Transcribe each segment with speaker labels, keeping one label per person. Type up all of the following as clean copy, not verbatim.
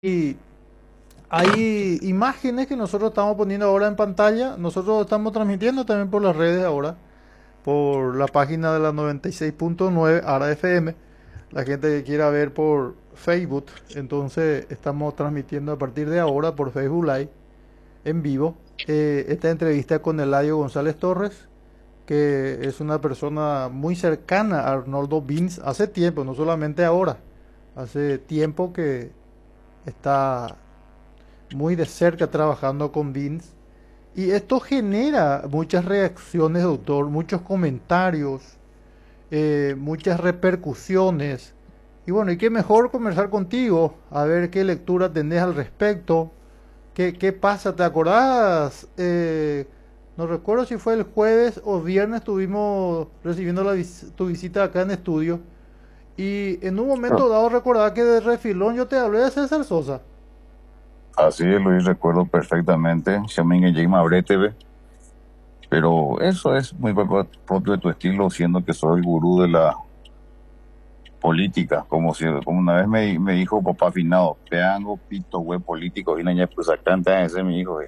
Speaker 1: Y hay imágenes que nosotros estamos poniendo ahora en pantalla. Nosotros estamos transmitiendo también por las redes ahora, por la página de la 96.9 Ara FM. La gente que quiera ver por Facebook, entonces estamos transmitiendo a partir de ahora por Facebook Live en vivo esta entrevista con Eladio González Torres, que es una persona muy cercana a Arnoldo Vince hace tiempo, no solamente ahora, hace tiempo que está muy de cerca trabajando con Vince. Y esto genera muchas reacciones, doctor, muchos comentarios, muchas repercusiones. Y bueno, y qué mejor conversar contigo, a ver qué lectura tenés al respecto, qué pasa, ¿te acordás? No recuerdo si fue el jueves o viernes, estuvimos recibiendo tu visita acá en estudio. Y en un momento dado recordaba que de refilón yo te hablé de César Sosa.
Speaker 2: Así es, Luis, recuerdo perfectamente. Xiaoming y Mabrete, pero eso es muy propio de tu estilo, siendo que soy el gurú de la política, como una vez me dijo papá finado, peango pito web político, y na pues acá ese mi hijo.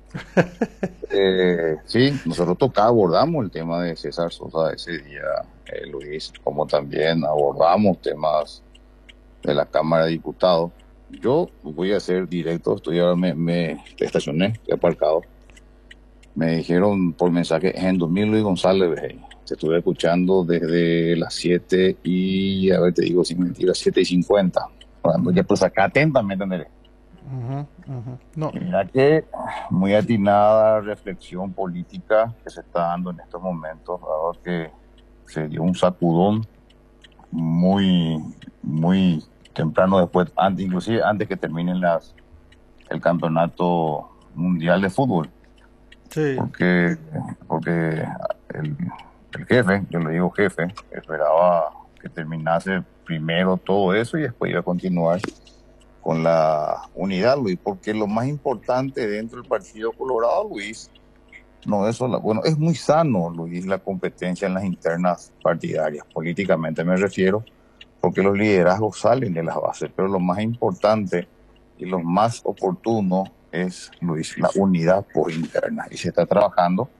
Speaker 2: Sí, nosotros abordamos el tema de César Sosa ese día, Luis, como también abordamos temas de la Cámara de Diputados. Yo voy a ser directo, estoy ahora me estacioné, estoy aparcado. Me dijeron por mensaje, en 2000 Luis González, te estuve escuchando desde las 7 y, a ver, te digo sin mentira, 7:50. Cuando ya pues acá atentamente, ¿entendés?
Speaker 1: Ujú, ujú. No,
Speaker 2: Y mira que muy atinada reflexión política que se está dando en estos momentos, dado que se dio un sacudón muy, muy temprano después, antes, inclusive antes que terminen el campeonato mundial de fútbol.
Speaker 1: sí.
Speaker 2: Porque el, el jefe, yo le digo jefe, esperaba que terminase primero todo eso y después iba a continuar con la unidad, Luis, porque lo más importante dentro del Partido Colorado, Luis, no es solo, bueno, es muy sano, Luis, la competencia en las internas partidarias, políticamente me refiero, porque los liderazgos salen de las bases, pero lo más importante y lo más oportuno es, Luis, la unidad por interna. Y se está trabajando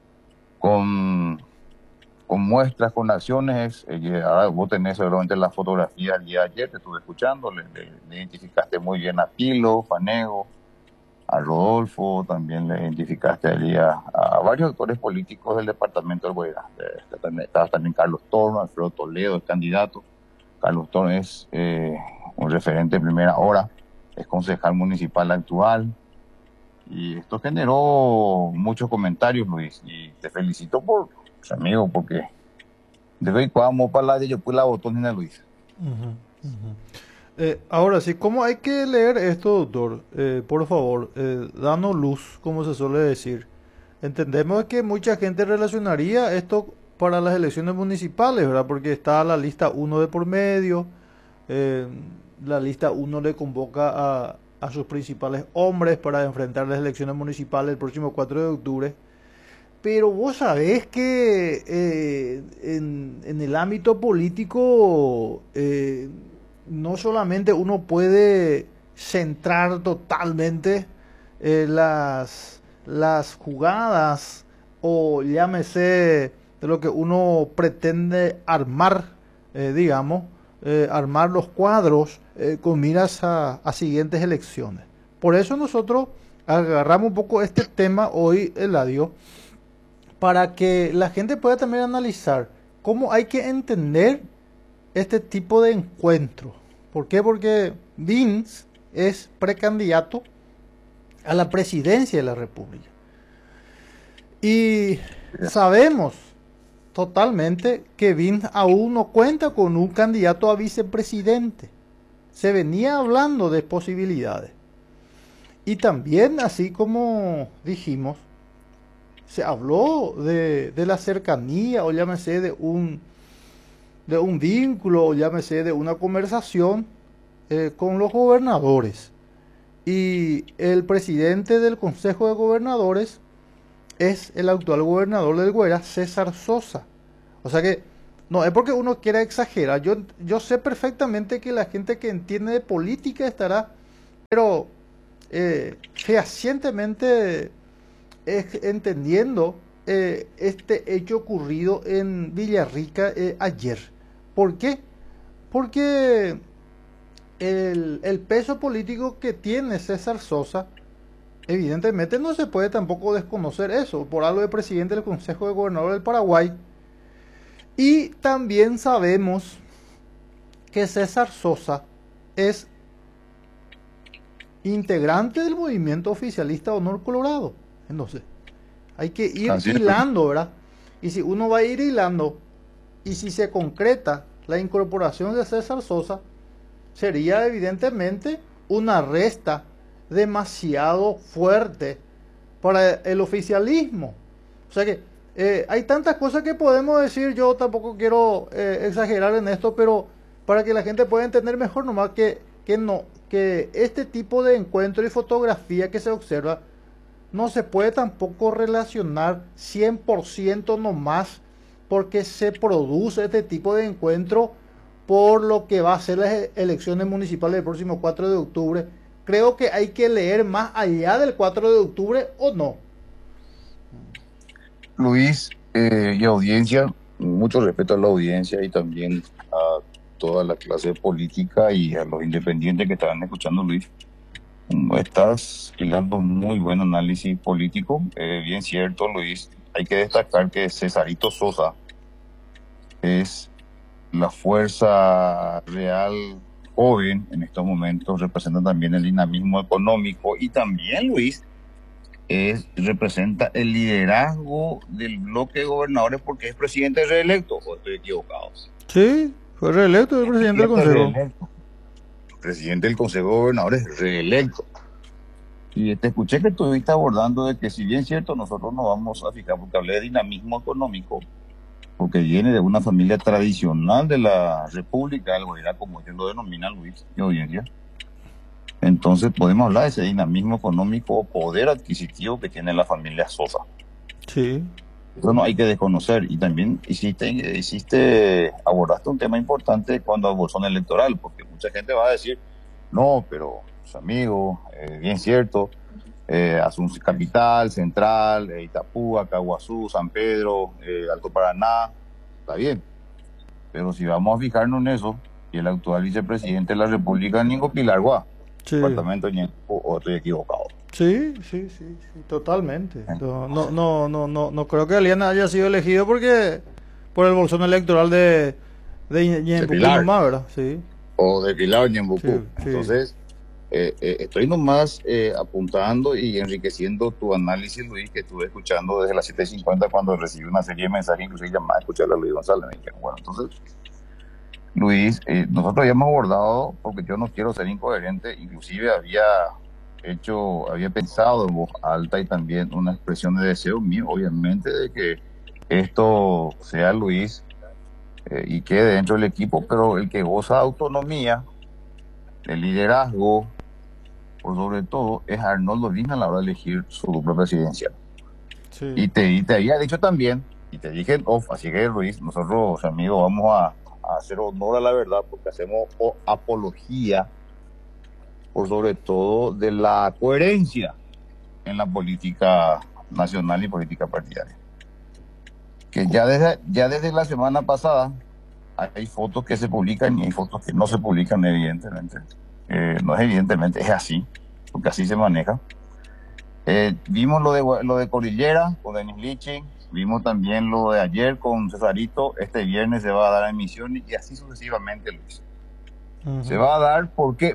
Speaker 2: con, con muestras, con acciones. Ahora vos tenés seguramente la fotografía del día de ayer, te estuve escuchando, le identificaste muy bien a Pilo, Fanego, a Rodolfo, también le identificaste allí a varios actores políticos del departamento del Guairá. Estaba también Carlos Torno, Alfredo Toledo, el candidato. Carlos Torno es un referente de primera hora, es concejal municipal actual. Y esto generó muchos comentarios, Luis, y te felicito por, pues, amigo, porque de vez en cuando para la yo pues la botonina, Luis.
Speaker 1: Ujú, ujú. Ahora sí, ¿cómo hay que leer esto, doctor? Por favor, danos luz, como se suele decir. Entendemos que mucha gente relacionaría esto para las elecciones municipales, ¿verdad? Porque está la lista uno de por medio, eh, la lista uno le convoca a sus principales hombres para enfrentar las elecciones municipales el próximo 4 de octubre. Pero vos sabés que en el ámbito político no solamente uno puede centrar totalmente las jugadas o llámese de lo que uno pretende armar, digamos, armar los cuadros con miras a siguientes elecciones. Por eso nosotros agarramos un poco este tema hoy, Eladio, para que la gente pueda también analizar cómo hay que entender este tipo de encuentro. ¿Por qué? Porque Vince es precandidato a la presidencia de la República. Y sabemos totalmente que Vince aún no cuenta con un candidato a vicepresidente. Se venía hablando de posibilidades. Y también, así como dijimos, se habló de la cercanía o llámese de un vínculo o llámese de una conversación con los gobernadores. Y el presidente del Consejo de Gobernadores es el actual gobernador del Guairá, César Sosa. O sea que no es porque uno quiera exagerar. Yo sé perfectamente que la gente que entiende de política estará Pero fehacientemente entendiendo este hecho ocurrido en Villarrica ayer. ¿Por qué? Porque el peso político que tiene César Sosa, evidentemente no se puede tampoco desconocer eso, por algo de presidente del Consejo de Gobernadores del Paraguay. Y también sabemos que César Sosa es integrante del movimiento oficialista Honor Colorado. Entonces, hay que ir hilando, ¿verdad? Y si uno va a ir hilando, y si se concreta la incorporación de César Sosa, sería evidentemente una resta demasiado fuerte para el oficialismo. O sea que hay tantas cosas que podemos decir, yo tampoco quiero exagerar en esto, pero para que la gente pueda entender mejor nomás que este tipo de encuentro y fotografía que se observa no se puede tampoco relacionar 100% nomás porque se produce este tipo de encuentro por lo que va a ser las elecciones municipales del próximo 4 de octubre. Creo que hay que leer más allá del 4 de octubre o no.
Speaker 2: Luis, y audiencia, mucho respeto a la audiencia y también a toda la clase política y a los independientes que estaban escuchando, Luis. Estás hilando muy buen análisis político, bien cierto, Luis. Hay que destacar que Cesarito Sosa es la fuerza real joven en estos momentos, representa también el dinamismo económico y también, Luis, representa el liderazgo del bloque de gobernadores porque es presidente reelecto, o estoy equivocado.
Speaker 1: Sí, fue reelecto el presidente del Consejo.
Speaker 2: Presidente del Consejo de Gobernadores reelecto. Y te escuché que estuviste abordando de que si bien es cierto, nosotros nos vamos a fijar, porque hablé de dinamismo económico, porque viene de una familia tradicional de la República del Guairá, como ellos lo denominan, Luis, y audiencia. Entonces podemos hablar de ese dinamismo económico o poder adquisitivo que tiene la familia Sosa.
Speaker 1: Sí.
Speaker 2: Eso no hay que desconocer. Y también abordaste un tema importante cuando abordó el electoral, porque mucha gente va a decir, no, pero sus amigos, bien cierto, Asunción Capital, Central, Itapúa, Caguazú, San Pedro, Alto Paraná, está bien. Pero si vamos a fijarnos en eso, y el actual vicepresidente de la República, Ñengo Pilarguá,
Speaker 1: Sí.
Speaker 2: departamento de Ñengo, o estoy equivocado.
Speaker 1: Sí, totalmente. No creo que Aliana haya sido elegido porque por el bolsón electoral de Ñembucú nomás, ¿verdad? Sí.
Speaker 2: O de Pilar Ñembucú.
Speaker 1: Sí.
Speaker 2: Entonces, estoy nomás apuntando y enriqueciendo tu análisis, Luis, que estuve escuchando desde las 7:50 cuando recibí una serie de mensajes, inclusive llamada a escuchar a Luis González. Me dijeron, bueno, entonces, Luis, nosotros habíamos abordado, porque yo no quiero ser incoherente, inclusive había pensado en voz alta y también una expresión de deseo mío, obviamente, de que esto sea Luis y quede dentro del equipo, pero el que goza de autonomía, de liderazgo, por sobre todo, es Arnoldo Lina a la hora de elegir su dupla presidencial.
Speaker 1: Sí.
Speaker 2: Y te había dicho también, y te dije en off, así que Luis, nosotros, amigos, vamos a hacer honor a la verdad porque hacemos apología por sobre todo de la coherencia en la política nacional y política partidaria. Que ya desde la semana pasada hay fotos que se publican y hay fotos que no se publican, evidentemente. No es evidentemente, es así, porque así se maneja. Vimos lo de Cordillera con Denis Liching, vimos también lo de ayer con Cesarito, este viernes se va a dar a emisiones y así sucesivamente, Luis. Se va a dar porque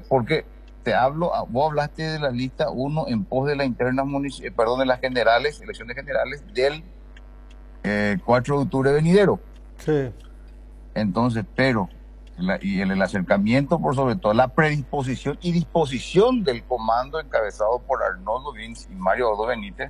Speaker 2: vos hablaste de la lista 1 en pos de la interna de las generales, elecciones generales del 4 de octubre venidero.
Speaker 1: Sí.
Speaker 2: Entonces, pero el acercamiento, por sobre todo la predisposición y disposición del comando encabezado por Arnoldo Vince y Mario Odo Benítez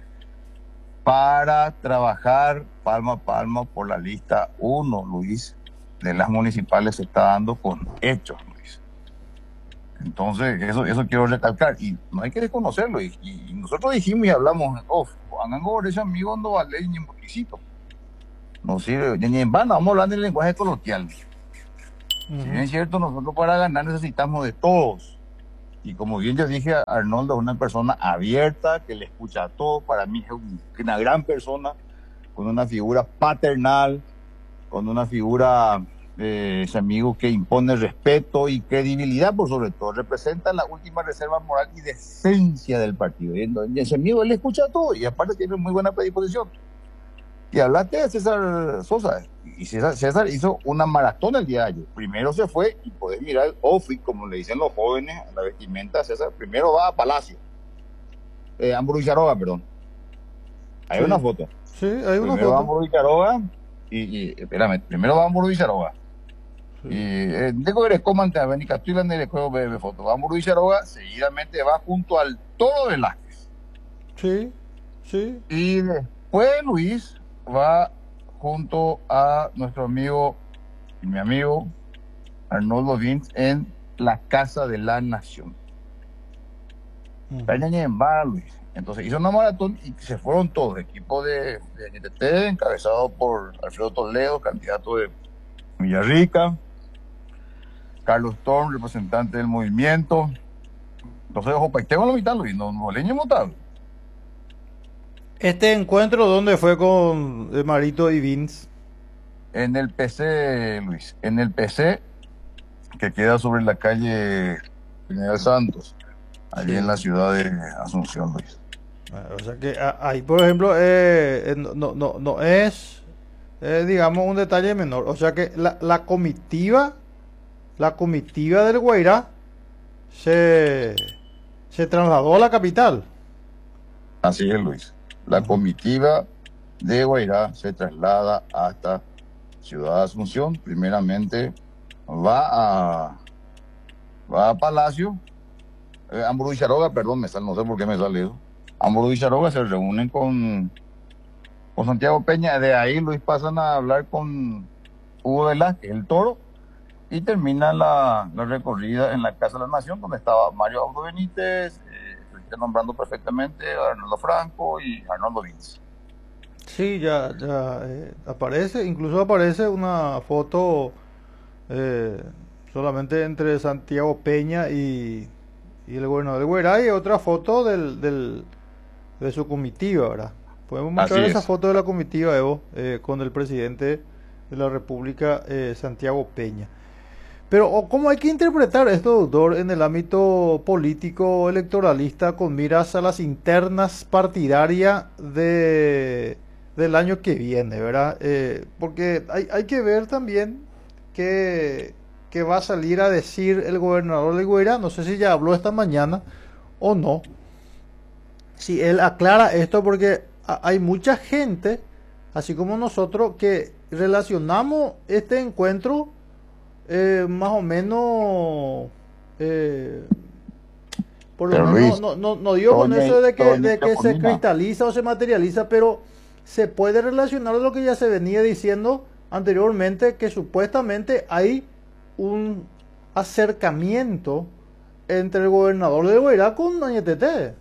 Speaker 2: para trabajar palmo a palmo por la lista 1, Luis, de las municipales se está dando con hechos, Luis. Entonces, eso quiero recalcar y no hay que desconocerlo. Y nosotros dijimos y hablamos, Angango, ese amigo no vale ni un poquito. No sirve, ni en vano, vamos hablando en lenguaje coloquial. Si bien es cierto, nosotros para ganar necesitamos de todos. Y como bien yo dije, Arnoldo es una persona abierta, que le escucha a todos. Para mí es una gran persona, con una figura paternal, con una figura, ese amigo que impone respeto y credibilidad, por sobre todo. Representa la última reserva moral y decencia del partido. Y ese amigo, él escucha a todo y aparte tiene muy buena predisposición. Y hablaste de César Sosa. Y César hizo una maratón el día de ayer. Primero se fue, y podés mirar el outfit, como le dicen los jóvenes, la vestimenta de César. Primero va a Palacio. Ambrú perdón. Hay una
Speaker 1: Sí,
Speaker 2: foto.
Speaker 1: sí, hay una
Speaker 2: Primero va a
Speaker 1: foto.
Speaker 2: Ambrú espérame, primero va a Ambrú
Speaker 1: Sí,
Speaker 2: y digo que le coman te ven y capturan y le juego de foto. Va a Ambrú seguidamente va junto al Toro Velázquez.
Speaker 1: sí, sí.
Speaker 2: Y después Luis va junto a nuestro amigo y mi amigo Arnoldo Vince en la Casa de la Nación.
Speaker 1: Ujú.
Speaker 2: En bar, Luis. Entonces hizo una maratón y se fueron todos, equipo de NTT, encabezado por Alfredo Toledo, candidato de Villarrica, Carlos Torn, representante del movimiento. Entonces, ojo, paiteo en la mitad, Luis, no leño montado.
Speaker 1: Este encuentro, ¿dónde fue con Marito y Vince?
Speaker 2: En el PC, Luis, en el PC que queda sobre la calle General Santos, allí en
Speaker 1: Sí.
Speaker 2: la ciudad de Asunción, Luis.
Speaker 1: O sea que ahí, por ejemplo, no es, digamos, un detalle menor. O sea que la comitiva del Guairá se, se trasladó a la capital.
Speaker 2: Así es, Luis. La
Speaker 1: Ujú.
Speaker 2: comitiva de Guairá se traslada hasta Ciudad de Asunción. Primeramente va a, va a Palacio. Amburu y Charoga, perdón, no sé por qué me sale eso. Amburu y Charoga se reúnen con Santiago Peña. De ahí, Luis, pasan a hablar con Hugo Velázquez, el Toro, y termina la recorrida en la Casa de la Nación, donde estaba Mario Abdo Benítez, estoy nombrando perfectamente a Arnoldo Franco y Arnoldo Vince.
Speaker 1: Sí, ya aparece, incluso aparece una foto eh, solamente entre Santiago Peña y el gobernador de Guairá y otra foto de su comitiva, ¿verdad? Podemos mostrar
Speaker 2: Así
Speaker 1: esa
Speaker 2: es,
Speaker 1: foto de la comitiva, Evo, con el presidente de la República, Santiago Peña. Pero ¿cómo hay que interpretar esto, doctor, en el ámbito político electoralista con miras a las internas partidarias del año que viene, ¿verdad? Porque hay que ver también que va a salir a decir el gobernador de Guairá, no sé si ya habló esta mañana o no, si él aclara esto porque hay mucha gente, así como nosotros, que relacionamos este encuentro más o menos, eh, por lo
Speaker 2: pero
Speaker 1: menos,
Speaker 2: Luis,
Speaker 1: no digo con eso
Speaker 2: todo
Speaker 1: de
Speaker 2: ñeca
Speaker 1: que
Speaker 2: por
Speaker 1: se
Speaker 2: mina.
Speaker 1: cristaliza o se materializa, pero se puede relacionar a lo que ya se venía diciendo anteriormente, que supuestamente hay un acercamiento entre el gobernador de Guairá con Añetete.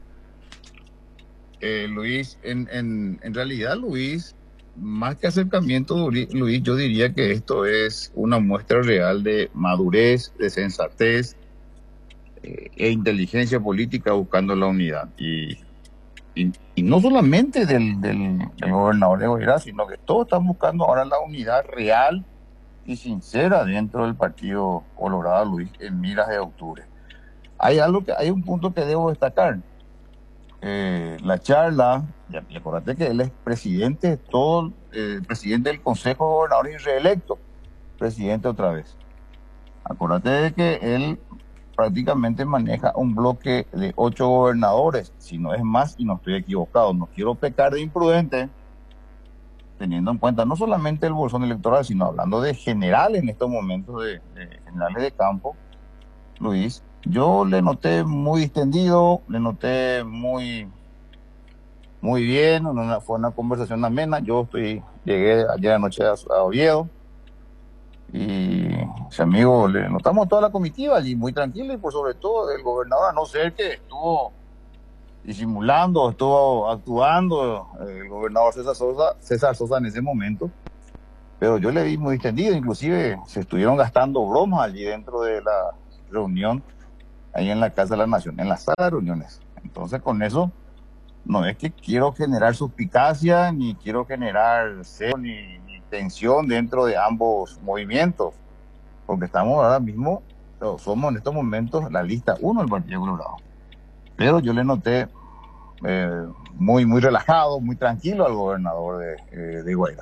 Speaker 2: Luis, en realidad, Luis, más que acercamiento, Luis, yo diría que esto es una muestra real de madurez, de sensatez e inteligencia política buscando la unidad. Y no solamente del gobernador de Guairá, sino que todos están buscando ahora la unidad real y sincera dentro del Partido Colorado, Luis, en miras de octubre. Hay un punto que debo destacar. La charla, y acuérdate que él es presidente, presidente del Consejo de Gobernadores y reelecto, presidente otra vez. Acuérdate de que él prácticamente maneja un bloque de 8 gobernadores, si no es más, y no estoy equivocado. No quiero pecar de imprudente, teniendo en cuenta no solamente el bolsón electoral, sino hablando de general en estos momentos, de generales de campo, Luis. Yo le noté muy distendido, le noté muy bien, fue una conversación amena. Llegué ayer anoche a Oviedo y ese amigo, le notamos toda la comitiva allí muy tranquila y por sobre todo el gobernador, a no ser que estuvo disimulando, estuvo actuando el gobernador César Sosa en ese momento, pero yo le vi muy distendido, inclusive se estuvieron gastando bromas allí dentro de la reunión ahí en la Casa de la Nación, en la sala de reuniones. Entonces, con eso, no es que quiero generar suspicacia, ni quiero generar celo, ni tensión dentro de ambos movimientos, porque estamos ahora mismo, o somos en estos momentos la lista uno del Partido Colorado. Pero yo le noté muy relajado, muy tranquilo al gobernador de Guairá.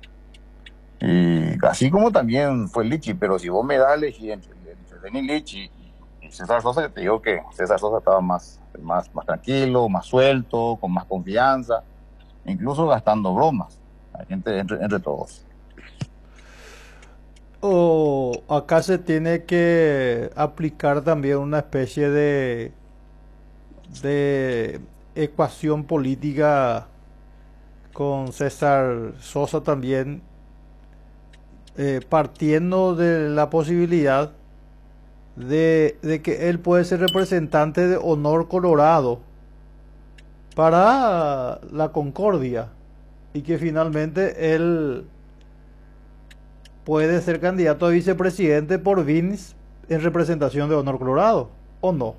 Speaker 2: Y así como también fue Lichi, pero si vos me das a elegir entre Denis Lichi y César Sosa, yo te digo que César Sosa estaba más tranquilo, más suelto, con más confianza, incluso gastando bromas entre todos.
Speaker 1: O acá se tiene que aplicar también una especie de ecuación política con César Sosa también, partiendo de la posibilidad de que él puede ser representante de Honor Colorado para la Concordia y que finalmente él puede ser candidato a vicepresidente por Vince en representación de Honor Colorado, ¿o no?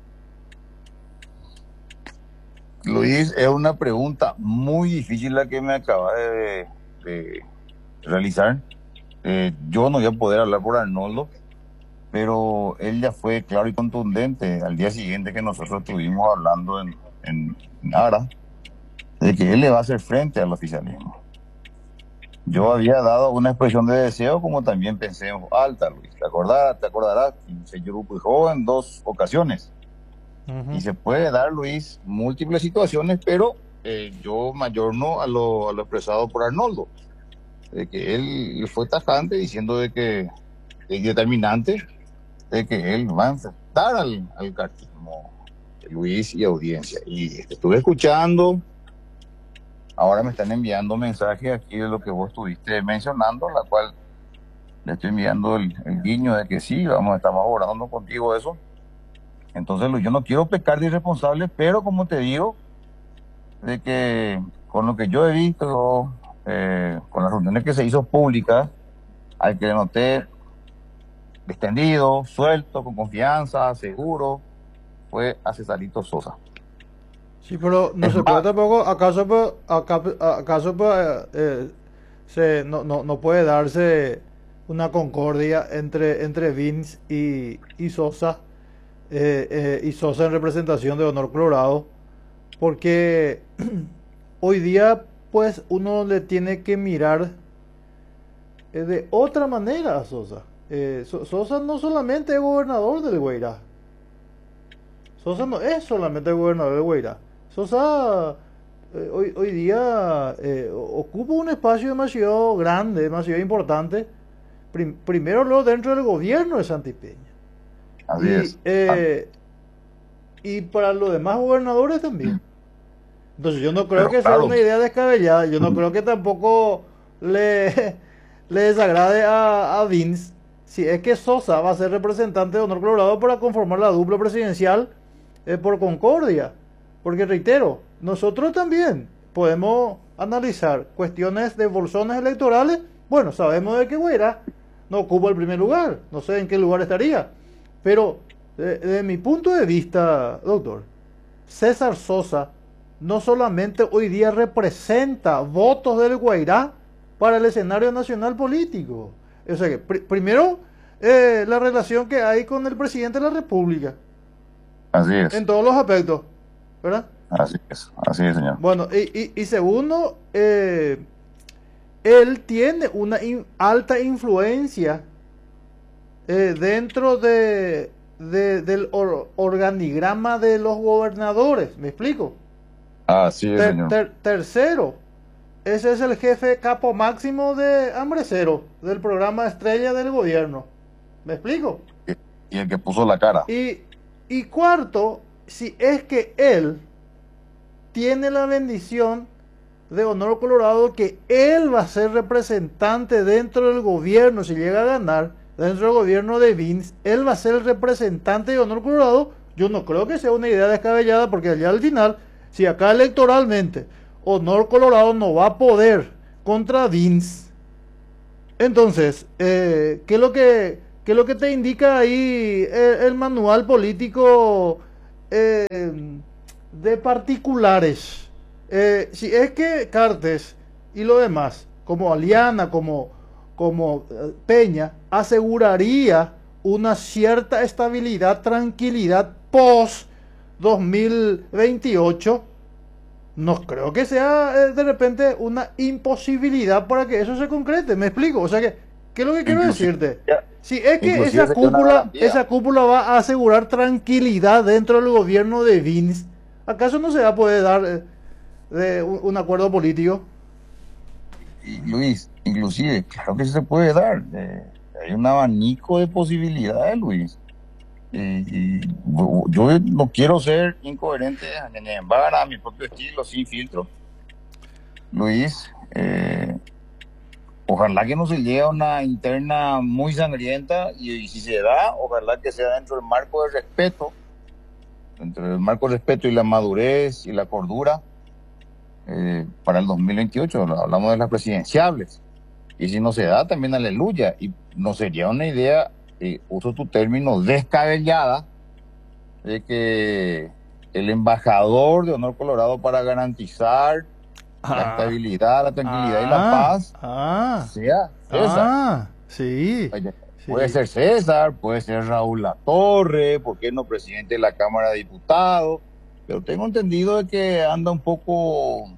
Speaker 2: Luis, es una pregunta muy difícil la que me acaba de realizar. Yo no voy a poder hablar por Arnoldo, pero él ya fue claro y contundente al día siguiente que nosotros estuvimos hablando en Ara, de que él le va a hacer frente al oficialismo. Yo había dado una expresión de deseo, como también pensé en voz alta, Luis. ¿Te acordarás? Se Pujó en 2 ocasiones. Y se puede dar, Luis, múltiples situaciones, pero yo mayor no a lo expresado por Arnoldo, de que él fue tajante diciendo de que es determinante, de que él va a enfrentar al cartismo, Luis y audiencia. Y estuve escuchando, ahora me están enviando mensajes aquí de lo que vos estuviste mencionando, la cual le estoy enviando el guiño de que sí, estamos abordando contigo eso. Entonces, yo no quiero pecar de irresponsable, pero como te digo, de que con lo que yo he visto, con las reuniones que se hizo públicas, al que le noté extendido, suelto, con confianza, seguro, fue a Cesarito Sosa.
Speaker 1: Sí, pero no
Speaker 2: Es
Speaker 1: se puede
Speaker 2: más,
Speaker 1: tampoco, acaso no puede darse una concordia entre Vince y Sosa, y Sosa en representación de Honor Colorado, porque hoy día pues uno le tiene que mirar de otra manera a Sosa. Sosa no solamente es gobernador del Guairá. Sosa no es solamente gobernador del Guairá. Sosa hoy día ocupa un espacio demasiado grande, demasiado importante. Primero luego dentro del gobierno de Santipeña.
Speaker 2: así es.
Speaker 1: Y para los demás gobernadores también. Entonces yo no creo
Speaker 2: Pero
Speaker 1: que sea
Speaker 2: claro,
Speaker 1: una idea descabellada. Yo no creo que tampoco le desagrade a Vince si es que Sosa va a ser representante de Honor Colorado para conformar la dupla presidencial por Concordia. Porque reitero, nosotros también podemos analizar cuestiones de bolsones electorales. Bueno, sabemos de que Guairá no ocupa el primer lugar, no sé en qué lugar estaría. Pero desde mi punto de vista, doctor, César Sosa no solamente hoy día representa votos del Guairá para el escenario nacional político. O sea que primero la relación que hay con el presidente de la República
Speaker 2: así es.
Speaker 1: en todos los aspectos, ¿verdad?
Speaker 2: Así es, señor.
Speaker 1: Bueno, y segundo, él tiene una alta influencia dentro del organigrama de los gobernadores. ¿Me explico?
Speaker 2: Así es, señor.
Speaker 1: Tercero, ese es el jefe capo máximo de Hambre Cero, del programa Estrella del gobierno. ¿Me explico?
Speaker 2: Y el que puso la cara.
Speaker 1: Y cuarto, si es que él tiene la bendición de Honor Colorado, que él va a ser representante dentro del gobierno, si llega a ganar, dentro del gobierno de Vince, él va a ser el representante de Honor Colorado. Yo no creo que sea una idea descabellada, porque allá al final, si acá electoralmente Honor Colorado no va a poder contra Vince, entonces, ¿qué es que lo que te indica ahí el manual político de particulares. Si es que Cartes y lo demás, como Aliana, como Peña, aseguraría una cierta estabilidad, tranquilidad post 2028, no creo que sea de repente una imposibilidad para que eso se concrete. ¿Me explico? O sea que, ¿qué es lo que quiero
Speaker 2: Inclusive,
Speaker 1: decirte? Si es que
Speaker 2: inclusive sería una garantía.
Speaker 1: esa cúpula va a asegurar tranquilidad dentro del gobierno de Vince, ¿acaso no se va a poder dar de un acuerdo político?
Speaker 2: Y Luis, inclusive, claro que sí se puede dar. Hay un abanico de posibilidades, Luis. Yo no quiero ser incoherente, ni a mi propio estilo, sin filtro. Luis, ojalá que no se llegue a una interna muy sangrienta y si se da, ojalá que sea dentro del marco de respeto, dentro del marco de respeto y la madurez y la cordura para el 2028. Hablamos de las presidenciables. Y si no se da, también aleluya. Y no sería una idea, uso tu término, descabellada, de que el embajador de Honor Colorado para garantizar la estabilidad, la tranquilidad y la paz sea César.
Speaker 1: Sí,
Speaker 2: Oye,
Speaker 1: sí.
Speaker 2: puede ser César, puede ser Raúl Latorre, ¿por qué no presidente de la Cámara de Diputados? Pero tengo entendido de que anda un poco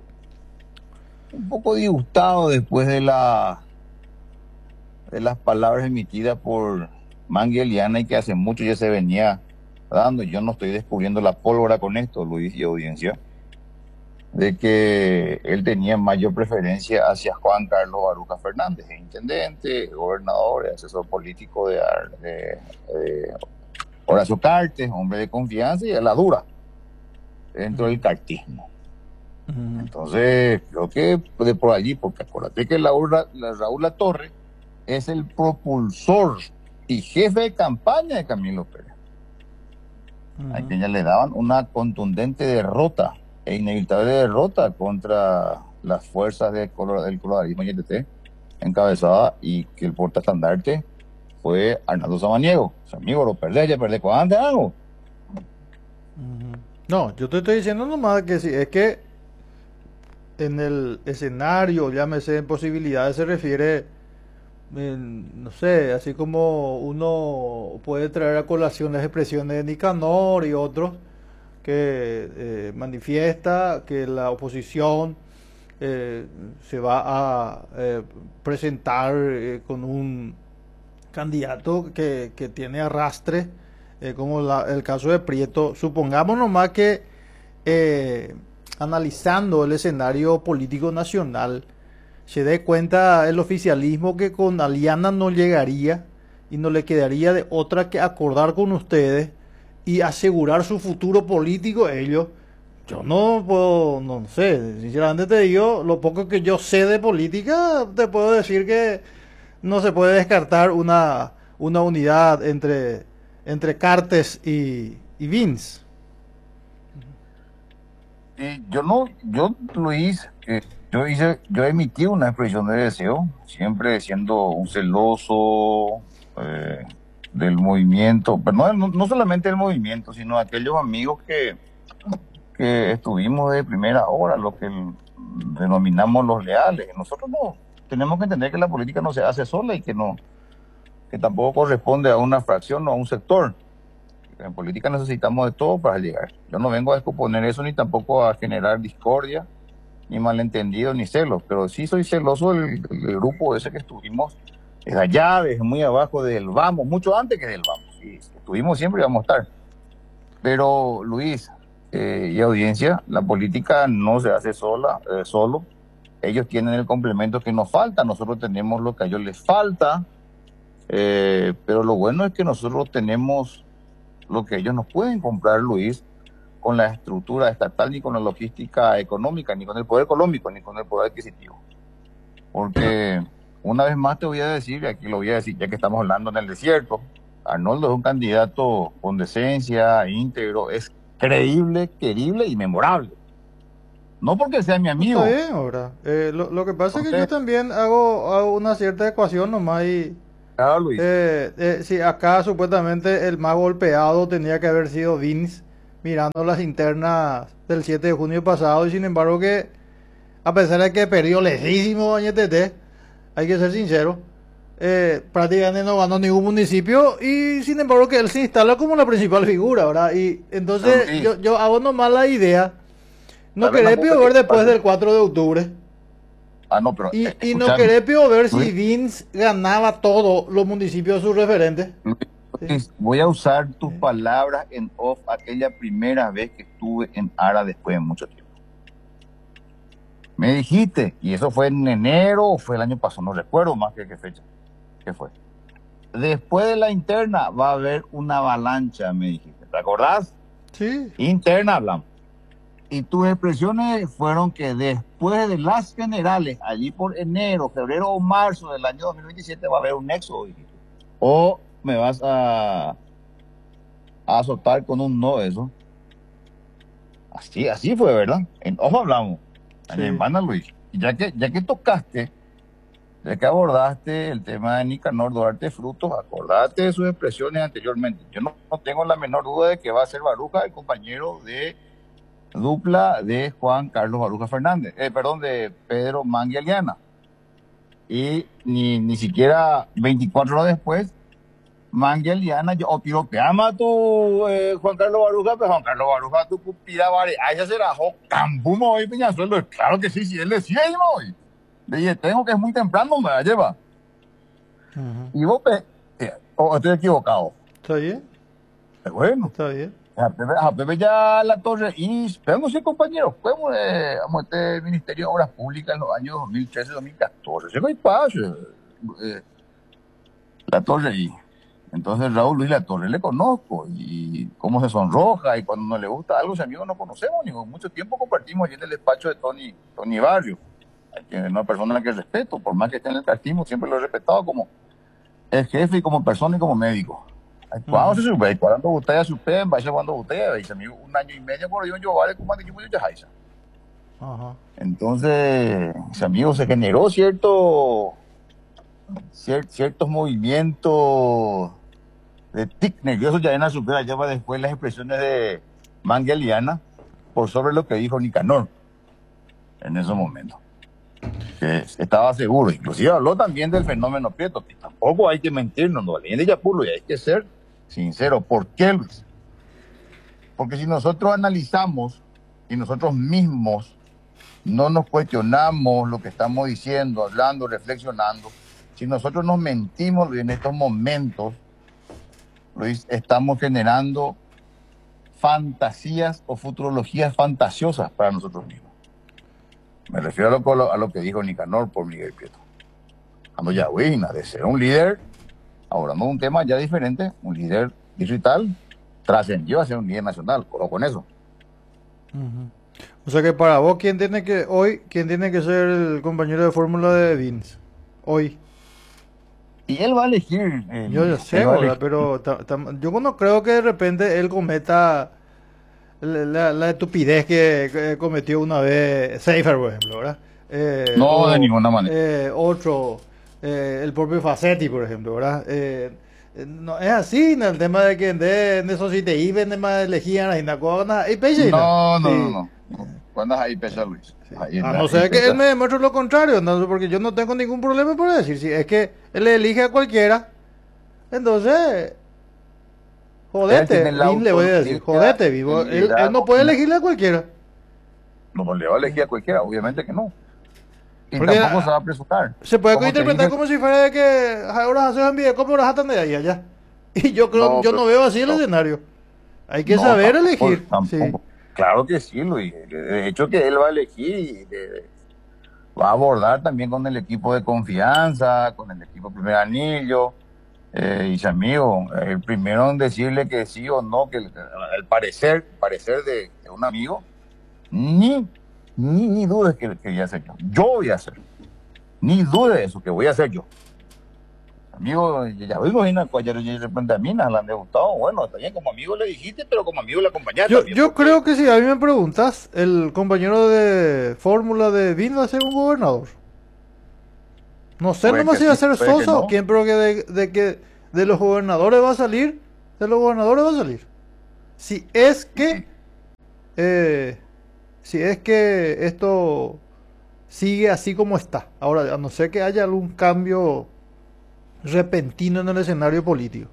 Speaker 2: disgustado después de las palabras emitidas por Mangui Eliana y que hace mucho ya se venía dando. Yo no estoy descubriendo la pólvora con esto, Luis y audiencia, de que él tenía mayor preferencia hacia Juan Carlos Baruca Fernández, intendente, gobernador, asesor político de Horacio Cartes, hombre de confianza y a la dura dentro del cartismo. Entonces, creo que de por allí, porque acuérdate que Raúl Latorre es el propulsor y jefe de campaña de Camilo Pérez, a quien ya le daban una contundente derrota e inevitable derrota contra las fuerzas del coloradismo YTT, encabezada, y que el portaestandarte fue Arnaldo Samaniego. O sea, amigo, lo perdés, ya perdés con antes algo.
Speaker 1: No, yo te estoy diciendo nomás que sí, es que en el escenario, llámese en posibilidades, se refiere, no sé, así como uno puede traer a colación las expresiones de Nicanor y otros, que manifiesta que la oposición se va a presentar con un candidato que tiene arrastre, como el caso de Prieto. Supongamos nomás que analizando el escenario político nacional, se dé cuenta el oficialismo que con Aliana no llegaría y no le quedaría de otra que acordar con ustedes y asegurar su futuro político ellos. Yo no puedo, no sé, sinceramente te digo, lo poco que yo sé de política, te puedo decir que no se puede descartar una unidad entre Cartes y Vince.
Speaker 2: Luis, yo emití una expresión de deseo, siempre siendo un celoso del movimiento, pero no solamente del movimiento, sino de aquellos amigos que estuvimos de primera hora, lo que denominamos los leales. Nosotros no tenemos que entender que la política no se hace sola y que tampoco corresponde a una fracción o a un sector. En política necesitamos de todo para llegar. Yo no vengo a descomponer eso ni tampoco a generar discordia, ni malentendido, ni celos, pero sí soy celoso del grupo ese que estuvimos desde allá, desde muy abajo del vamos, mucho antes que del vamos. Y estuvimos siempre y vamos a estar. Pero Luis y audiencia, la política no se hace solo. Ellos tienen el complemento que nos falta, nosotros tenemos lo que a ellos les falta, pero lo bueno es que nosotros tenemos lo que ellos nos pueden comprar, Luis, con la estructura estatal, ni con la logística económica, ni con el poder económico, ni con el poder adquisitivo. Porque una vez más te voy a decir, y aquí lo voy a decir ya que estamos hablando en el desierto, Arnoldo es un candidato con decencia, íntegro, es creíble, querible y memorable. No porque sea mi amigo.
Speaker 1: Está bien, ahora. Lo que pasa es que yo también hago una cierta ecuación nomás y
Speaker 2: Claro, Luis.
Speaker 1: Sí, acá supuestamente el más golpeado tenía que haber sido Vince mirando las internas del 7 de junio pasado y sin embargo que a pesar de que perdió lejísimo Bañetete, hay que ser sincero, prácticamente no ganó ningún municipio y sin embargo que él se instala como la principal figura, ¿verdad? Y
Speaker 2: Pero
Speaker 1: entonces
Speaker 2: Luis,
Speaker 1: yo hago nomás la idea, no
Speaker 2: ¿sabes una
Speaker 1: querés
Speaker 2: cosa que
Speaker 1: ver después
Speaker 2: pasa?
Speaker 1: del 4 de octubre.
Speaker 2: Ah, no, pero
Speaker 1: Y no
Speaker 2: escúchame,
Speaker 1: querés ver si
Speaker 2: Luis,
Speaker 1: Vince ganaba todos los municipios de sus referentes.
Speaker 2: Luis,
Speaker 1: Sí.
Speaker 2: Luis, voy a usar tus palabras en off aquella primera vez que estuve en ARA después de mucho tiempo. Me dijiste, y eso fue en enero o fue el año pasado, no recuerdo más que qué fecha, qué fue. Después de la interna va a haber una avalancha, me dijiste. ¿Te acordás?
Speaker 1: Sí.
Speaker 2: Interna hablamos. Y tus expresiones fueron que después de las generales, allí por enero, febrero o marzo del año 2027 va a haber un éxodo, dijiste. O me vas a azotar con un no eso. Así fue, ¿verdad? En ojo hablamos. En
Speaker 1: Sí.
Speaker 2: hermana Luis. Y ya que tocaste, ya que abordaste el tema de Nicanor Duarte Frutos, acordate de sus expresiones anteriormente. Yo no tengo la menor duda de que va a ser Baruja el compañero de dupla de Juan Carlos Baruja Fernández, perdón, de Pedro Mangueliana. Y ni siquiera 24 horas después, Mangueliana, yo piropeama tu Juan Carlos Baruja, pues Juan Carlos Baruja, tu pupila, vale, ahí ya será, cambumo hoy, Peñasuelo, claro que sí, él decía, y hoy. Le dije, tengo que es muy temprano, me la lleva.
Speaker 1: Ujú.
Speaker 2: Y vos, estoy equivocado.
Speaker 1: ¿Está bien?
Speaker 2: Bueno,
Speaker 1: Está bien.
Speaker 2: a Pepe ya la torre, y pero sí, compañeros, fuimos a este Ministerio de Obras Públicas en los años 2013-2014. Se fue paso, la torre ahí. Entonces Raúl Luis La Torre le conozco y cómo se sonroja y cuando no le gusta algo, ese amigo no conocemos, ni con mucho tiempo compartimos allí en el despacho de Tony Barrio, que es una persona a la que respeto, por más que esté en el cartismo, siempre lo he respetado como el jefe y como persona y como médico. Cuando se sube, cuando usted supe, vaya cuando usted, dice amigo, un año y medio por yo vale como de equipo de Jaisa.
Speaker 1: Ajá.
Speaker 2: Entonces, ese amigo se generó ciertos movimientos de tic nervioso ya en la supera, ya va después las expresiones de Mangueliana por sobre lo que dijo Nicanor en esos momentos. Que estaba seguro, inclusive habló también del fenómeno Prieto, que tampoco hay que mentirnos, no valiente y Yapulo, y hay que ser sincero. ¿Por qué, Luis? Porque si nosotros analizamos y nosotros mismos no nos cuestionamos lo que estamos diciendo, hablando, reflexionando, si nosotros nos mentimos en estos momentos, Luis, estamos generando fantasías o futurologías fantasiosas para nosotros mismos. Me refiero a lo que dijo Nicanor por Miguel Prieto. Cuando ya, de ser un líder, abordando un tema ya diferente, un líder digital, trascendió a ser un líder nacional, o con eso.
Speaker 1: Ujú. O sea que para vos, quién tiene que ser el compañero de fórmula de Vince? Hoy.
Speaker 2: Y él va a elegir,
Speaker 1: Yo ya sé,
Speaker 2: él va a
Speaker 1: ¿verdad?
Speaker 2: elegir.
Speaker 1: Pero yo no creo que de repente él cometa la estupidez que cometió una vez Seifer, por ejemplo, ¿verdad?
Speaker 2: No, de
Speaker 1: O
Speaker 2: ninguna manera.
Speaker 1: otro, el propio Facetti, por ejemplo, ¿verdad? No es así, en el tema de que de esos si te iban, de más elegían, y na y pechina. Sí.
Speaker 2: No. ¿Cuándo es ahí pesa, Luis?
Speaker 1: Sí.
Speaker 2: Ahí,
Speaker 1: A no
Speaker 2: ahí
Speaker 1: ser que él
Speaker 2: pesa.
Speaker 1: me demuestre lo contrario, no, porque yo no tengo ningún problema por decir, si es que él le elige a cualquiera, entonces,
Speaker 2: Él
Speaker 1: jodete,
Speaker 2: tiene la
Speaker 1: Vin le voy a decir,
Speaker 2: autonomía,
Speaker 1: jodete, Vin,
Speaker 2: el
Speaker 1: él no
Speaker 2: liderazgo.
Speaker 1: puede elegirle a cualquiera.
Speaker 2: No le va a elegir a cualquiera, obviamente que no. Y
Speaker 1: Porque
Speaker 2: tampoco se va a presentar.
Speaker 1: se puede
Speaker 2: Como te
Speaker 1: interpretar
Speaker 2: dije,
Speaker 1: como si fuera de que ahora haces envidia, como ahora jatan de ahí allá. Y yo creo,
Speaker 2: no,
Speaker 1: yo
Speaker 2: pero,
Speaker 1: no veo así el
Speaker 2: no,
Speaker 1: escenario. Hay que
Speaker 2: no,
Speaker 1: saber
Speaker 2: tampoco,
Speaker 1: elegir, sí.
Speaker 2: tampoco. Claro que sí, Luis. De hecho que él va a elegir y va a abordar también con el equipo de confianza, con el equipo primer anillo. Y su amigo, el primero en decirle que sí o no, que el parecer de un amigo, ni dudes que voy a hacer yo. Yo voy a hacer. Ni dude de eso, que voy a hacer yo. Amigo, ya vimos una cualquier de repente a mí, le han gustado. Bueno, está bien, como amigo le dijiste, pero como amigo le acompañaste también.
Speaker 1: Yo
Speaker 2: Porque
Speaker 1: creo que si a mí me preguntas, el compañero de fórmula de Vin va a ser un gobernador. No sé
Speaker 2: Puede
Speaker 1: nomás
Speaker 2: que
Speaker 1: si va a
Speaker 2: sí,
Speaker 1: ser
Speaker 2: puede que
Speaker 1: Sosa o
Speaker 2: no.
Speaker 1: quién, pero que de los gobernadores va a salir, de los gobernadores va a salir. Si es que, eh, si es que esto sigue así como está. Ahora, a no ser que haya algún cambio repentino en el escenario político.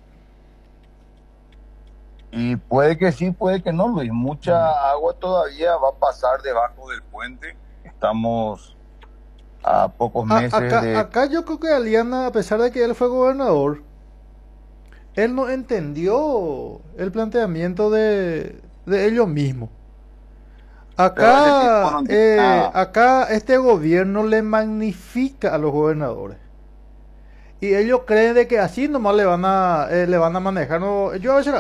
Speaker 2: Y puede que sí, puede que no, Luis.
Speaker 1: Mm.
Speaker 2: Mucha agua todavía va a pasar debajo del puente. Estamos a pocos meses de...
Speaker 1: Acá yo creo que Aliana, a pesar de que él fue gobernador, él no entendió el planteamiento de ellos mismos.
Speaker 2: Pero ese tipo no
Speaker 1: Acá,
Speaker 2: entiende nada.
Speaker 1: acá este gobierno le magnifica a los gobernadores. Y ellos creen de que así nomás le van a manejar. No, yo a veces,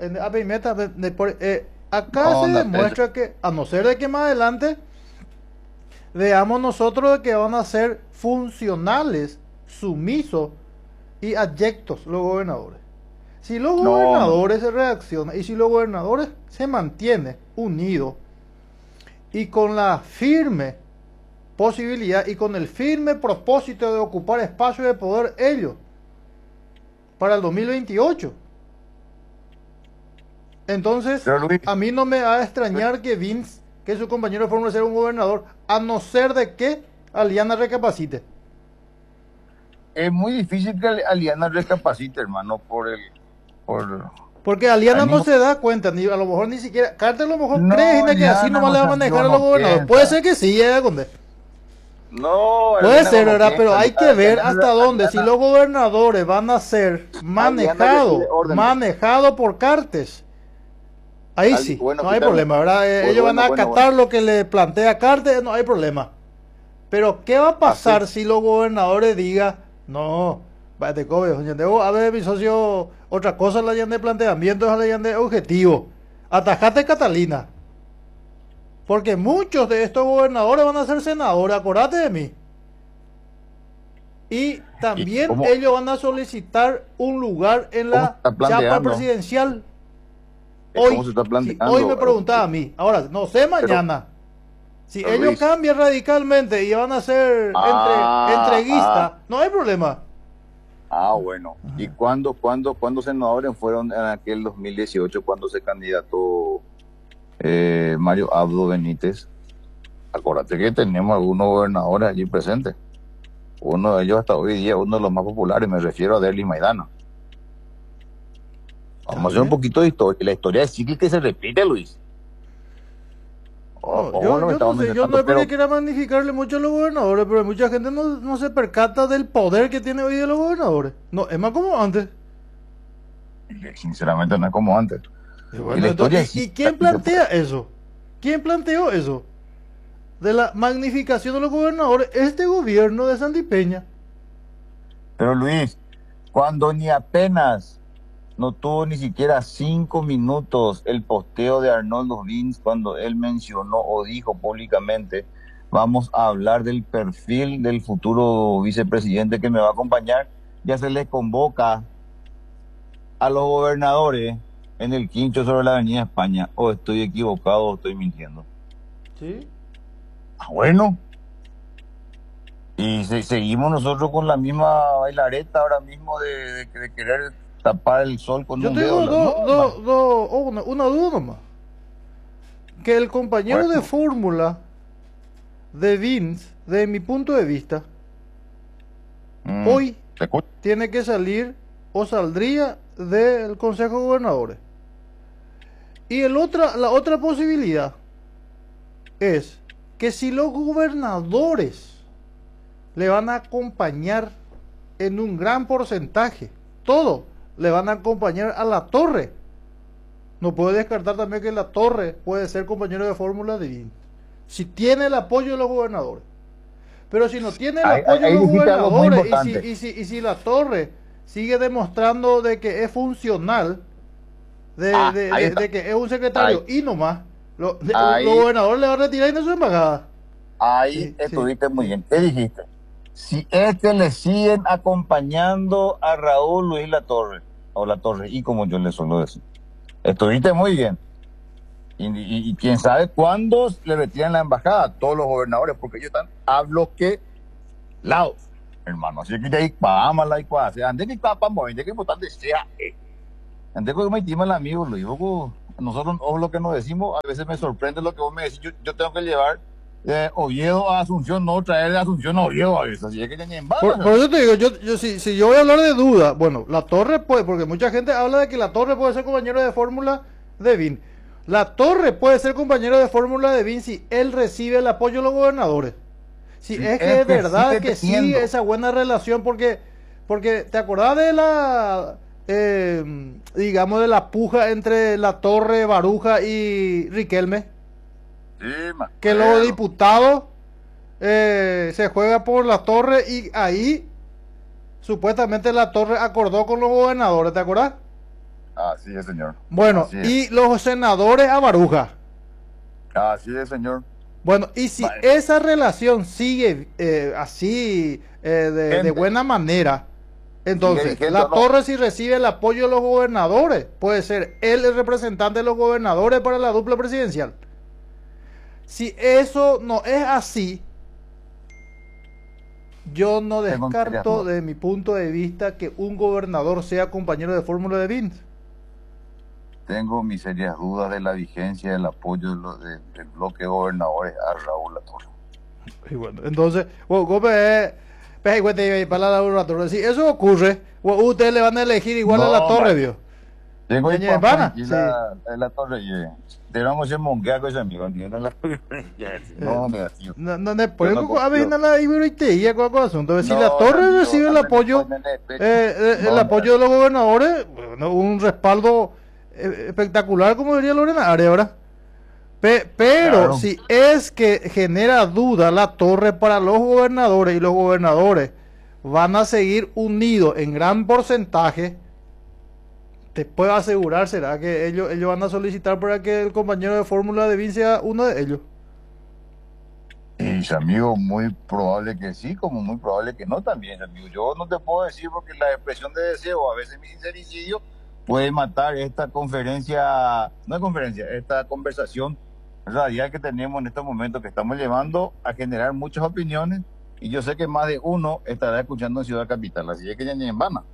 Speaker 1: acá se
Speaker 2: No,
Speaker 1: demuestra que, a no ser de que más adelante veamos nosotros de que van a ser funcionales, sumisos y adyectos los gobernadores. Si los
Speaker 2: no, no.
Speaker 1: gobernadores se reaccionan y si los gobernadores se mantienen unidos y con la firme posibilidad y con el firme propósito de ocupar espacios de poder ellos para el 2028. Entonces,
Speaker 2: Pero Luis,
Speaker 1: a mí no me va a extrañar que Vince, que su compañero de fórmula sea un gobernador, a no ser de que Aliana recapacite.
Speaker 2: es muy difícil que Aliana recapacite, hermano, por...
Speaker 1: Porque
Speaker 2: Hay
Speaker 1: Aliana no
Speaker 2: ningún...
Speaker 1: se da cuenta, ni a lo mejor ni siquiera. Carter a lo mejor cree
Speaker 2: No,
Speaker 1: Gina, que así
Speaker 2: Aliana
Speaker 1: nomás
Speaker 2: no
Speaker 1: le va a
Speaker 2: salió,
Speaker 1: manejar a los
Speaker 2: no
Speaker 1: gobernadores. Puede
Speaker 2: piensa.
Speaker 1: ser que sí, Condé.
Speaker 2: No,
Speaker 1: Puede
Speaker 2: Aliana
Speaker 1: ser,
Speaker 2: no
Speaker 1: ¿verdad? Pero
Speaker 2: piensa.
Speaker 1: hay que ver
Speaker 2: Aliana,
Speaker 1: hasta dónde. Si
Speaker 2: Aliana,
Speaker 1: los gobernadores van a ser
Speaker 2: Aliana recibe órdenes.
Speaker 1: manejados por Cartes, ahí sí,
Speaker 2: Bueno,
Speaker 1: no hay
Speaker 2: escúchame.
Speaker 1: problema, ¿verdad?
Speaker 2: Pues
Speaker 1: Ellos van
Speaker 2: bueno,
Speaker 1: a
Speaker 2: bueno, bueno.
Speaker 1: acatar lo que le plantea Cartes, no hay problema. Pero, ¿qué va a
Speaker 2: Así,
Speaker 1: pasar si los gobernadores digan, no, vete, cobe, a ver, mi socio, otra cosa la de planteamiento, es la de objetivo. Atajate Catalina. Porque muchos de estos gobernadores van a ser senadores, acordate de mí. Y
Speaker 2: ¿y
Speaker 1: también
Speaker 2: cómo,
Speaker 1: ellos van a solicitar un lugar en
Speaker 2: cómo se
Speaker 1: la
Speaker 2: está
Speaker 1: chapa
Speaker 2: planteando?
Speaker 1: presidencial.
Speaker 2: ¿Cómo se
Speaker 1: Hoy,
Speaker 2: está
Speaker 1: si hoy me
Speaker 2: planteando?
Speaker 1: preguntaba a mí, ahora no sé
Speaker 2: Pero,
Speaker 1: mañana, si
Speaker 2: pero
Speaker 1: ellos
Speaker 2: Luis,
Speaker 1: cambian radicalmente y van a ser entreguistas, no hay problema.
Speaker 2: bueno. ¿Y cuándo senadores fueron en aquel 2018 cuando se candidató Mario Abdo Benítez? Acuérdate que tenemos algunos gobernadores allí presentes. Uno de ellos hasta hoy día, uno de los más populares, me refiero a Derly Maidana.
Speaker 1: Está
Speaker 2: Vamos a hacer un
Speaker 1: bien.
Speaker 2: poquito de historia. La historia es cíclica y se repite, Luis.
Speaker 1: No,
Speaker 2: Ojo, lo que
Speaker 1: yo no
Speaker 2: estamos
Speaker 1: sé, yo no
Speaker 2: mencionando,
Speaker 1: es porque
Speaker 2: pero
Speaker 1: quiera magnificarle mucho a los gobernadores, pero mucha gente no se percata del poder que tiene hoy de los gobernadores. No, es más como antes.
Speaker 2: sinceramente no es como antes.
Speaker 1: Y
Speaker 2: Y la
Speaker 1: bueno,
Speaker 2: historia es
Speaker 1: ¿y
Speaker 2: cíclica
Speaker 1: quién
Speaker 2: y se puede.
Speaker 1: plantea eso? ¿Quién planteó eso? De la magnificación de los gobernadores, este gobierno de Santipeña.
Speaker 2: Pero Luis, cuando ni apenas no tuvo ni siquiera 5 minutos el posteo de Arnoldo Vince cuando él mencionó o dijo públicamente, vamos a hablar del perfil del futuro vicepresidente que me va a acompañar, ya se les convoca a los gobernadores en el quincho sobre la Avenida España. O estoy equivocado o estoy mintiendo.
Speaker 1: ¿Sí?
Speaker 2: Bueno, y seguimos nosotros con la misma bailareta ahora mismo de querer tapar el sol con
Speaker 1: Yo
Speaker 2: un dedo.
Speaker 1: tengo
Speaker 2: No, hermano.
Speaker 1: una duda nomás. Que el compañero de
Speaker 2: Bueno,
Speaker 1: fórmula de Vince, de mi punto de vista,
Speaker 2: mm,
Speaker 1: hoy
Speaker 2: te escucho.
Speaker 1: tiene que salir o saldría del Consejo de Gobernadores. Y la otra posibilidad es que si los gobernadores le van a acompañar en un gran porcentaje, todo le van a acompañar a la torre. No puede descartar también que la torre puede ser compañero de fórmula de Vince. Si tiene el apoyo de los gobernadores. Pero si no tiene el apoyo de
Speaker 2: Ahí
Speaker 1: los
Speaker 2: dijiste algo muy
Speaker 1: gobernadores
Speaker 2: importante.
Speaker 1: y si la torre sigue demostrando de que es funcional,
Speaker 2: Ahí está.
Speaker 1: de que es un
Speaker 2: Ahí,
Speaker 1: secretario y nomás, los
Speaker 2: ahí,
Speaker 1: gobernadores le van a retirar y no su embajada.
Speaker 2: ahí
Speaker 1: Sí, sí,
Speaker 2: estuviste muy
Speaker 1: sí.
Speaker 2: bien. ¿Qué dijiste? Si es que le siguen acompañando a Raúl Luis Latorre, o Latorre, y como yo le suelo decir, estuviste muy bien. Y quién sabe cuándo le retiran la embajada a todos los gobernadores, porque ellos están a bloque lados. hermano. Así que ahí vamos la igual. Antes que está para mover, que importante sea. Antes que me intima el amigo, lo digo, nosotros o lo que nos decimos, a veces me sorprende lo que vos me decís. Yo tengo que llevar Oviedo a Asunción, no traer de Asunción a Oviedo a veces. Así es que ya ni en
Speaker 1: Por eso te digo, si yo voy a hablar de duda, bueno, la Torre puede, porque mucha gente habla de que la Torre puede ser compañero de fórmula de Vin. La Torre puede ser compañero de fórmula de Vin si él recibe el apoyo de los gobernadores. Si
Speaker 2: sí,
Speaker 1: es que es verdad
Speaker 2: sigue
Speaker 1: que
Speaker 2: teniendo.
Speaker 1: sigue esa buena relación, porque te acordás de la, digamos, de la puja entre la Torre, Baruja y Riquelme,
Speaker 2: Sí, me
Speaker 1: que los
Speaker 2: acuerdo.
Speaker 1: diputados se juega por la Torre y ahí supuestamente la Torre acordó con los gobernadores, ¿te acordás?
Speaker 2: Así es, señor.
Speaker 1: Bueno,
Speaker 2: Así es.
Speaker 1: y los senadores a Baruja.
Speaker 2: Así es, señor.
Speaker 1: Bueno, y si
Speaker 2: Vale.
Speaker 1: esa relación sigue así de
Speaker 2: Gente,
Speaker 1: buena manera,
Speaker 2: sigue
Speaker 1: entonces
Speaker 2: vigente
Speaker 1: la
Speaker 2: o no.
Speaker 1: Torre si recibe el apoyo de los gobernadores, puede ser él el representante de los gobernadores para la dupla presidencial. Si eso no es así, yo no
Speaker 2: Tengo serias
Speaker 1: descarto
Speaker 2: dudas.
Speaker 1: de mi punto de vista que un gobernador sea compañero de fórmula de Vince.
Speaker 2: Tengo mis serias dudas de la vigencia del apoyo del bloque de gobernadores a Raúl Latorre.
Speaker 1: Y bueno, entonces, para la Torre, si eso ocurre, ustedes le van a elegir igual a la
Speaker 2: No,
Speaker 1: Torre,
Speaker 2: vale.
Speaker 1: ¿vio?
Speaker 2: Tengo ahí
Speaker 1: Doña
Speaker 2: papá
Speaker 1: Ivana,
Speaker 2: y
Speaker 1: sí.
Speaker 2: la Torre. Tenemos que monquear con ese amigo. No, negativo.
Speaker 1: No,
Speaker 2: Yo
Speaker 1: puede
Speaker 2: no
Speaker 1: a veces
Speaker 2: confío.
Speaker 1: la Iberoiteía con asunto. Entonces, si la
Speaker 2: No,
Speaker 1: Torre
Speaker 2: amigo,
Speaker 1: recibe el apoyo, el
Speaker 2: no,
Speaker 1: apoyo de los gobernadores, bueno, un respaldo espectacular, como diría Lorena Arias, ¿verdad? Pero
Speaker 2: claro.
Speaker 1: si es que genera duda la Torre para los gobernadores y los gobernadores van a seguir unidos en gran porcentaje, te puedo asegurar, será que ellos van a solicitar para que el compañero de fórmula de Vin sea uno de ellos.
Speaker 2: Y amigo, muy probable que sí, como muy probable que no también, amigo. Yo no te puedo decir porque la expresión de deseo, a veces mi sincericidio, puede matar esta conferencia, no es conferencia, esta conversación radial que tenemos en estos momentos, que estamos llevando a generar muchas opiniones, y yo sé que más de uno estará escuchando en Ciudad Capital, así es que ya ni en vana.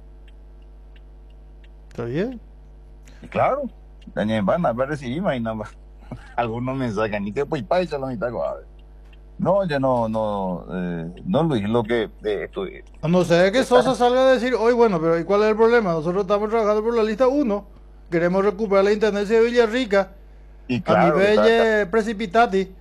Speaker 1: ¿Está bien?
Speaker 2: Y claro, ya ni en vana, va a recibir más y nada más algunos mensajes, ni que pues paisa la mitad. No, ya no, Luis, lo que estoy.
Speaker 1: A no ser que Sosa salga a decir, hoy bueno, pero ¿y cuál es el problema? Nosotros estamos trabajando por la lista 1, queremos recuperar la intendencia de Villarrica
Speaker 2: Y
Speaker 1: a
Speaker 2: claro,
Speaker 1: nivel precipitati.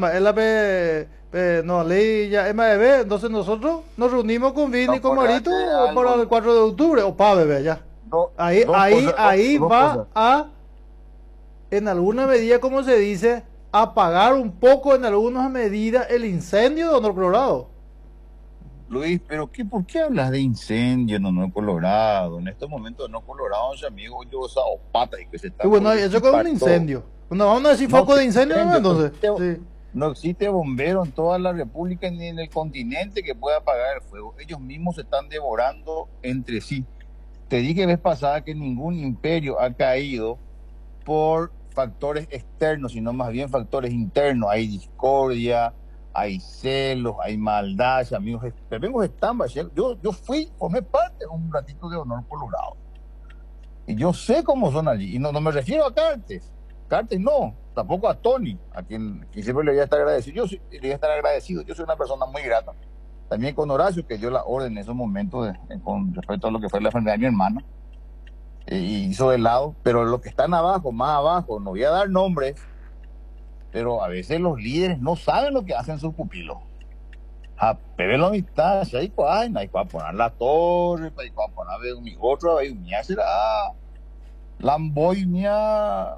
Speaker 1: No, ley ya MAB, entonces nosotros nos reunimos con Vini y con Marito para el 4 de octubre, o para bebé ya. Ahí va a, en alguna medida, como se dice, apagar un poco en algunas medidas el incendio de Honor Colorado.
Speaker 2: Luis, pero ¿por qué hablas de incendio en Honor Colorado? En estos momentos Honor Colorado, amigo, yo esa opata y que se está.
Speaker 1: Y bueno, eso que es un incendio. No vamos a decir foco de incendio, ¿no? Entonces. Sí.
Speaker 2: No existe bombero en toda la República ni en el continente que pueda apagar el fuego. Ellos mismos se están devorando entre sí. Te dije vez pasada que ningún imperio ha caído por factores externos, sino más bien factores internos. Hay discordia, hay celos, hay maldad, amigos. Vengo de Estamba. Yo formé parte un ratito de Honor Colorado. Y yo sé cómo son allí. Y no me refiero a Cartes. Cartes no, tampoco a Tony, a quien siempre le voy a estar agradecido. Le voy a estar agradecido. Yo soy una persona muy grata. También con Horacio, que dio la orden en esos momentos con respecto a lo que fue la enfermedad de mi hermana. Y hizo de lado. Pero los que están abajo, más abajo, no voy a dar nombres, pero a veces los líderes no saben lo que hacen sus pupilos. A pedir la amistad, si hay que poner la torre, hay que poner mi otro, hay un mía será Lamboy mía.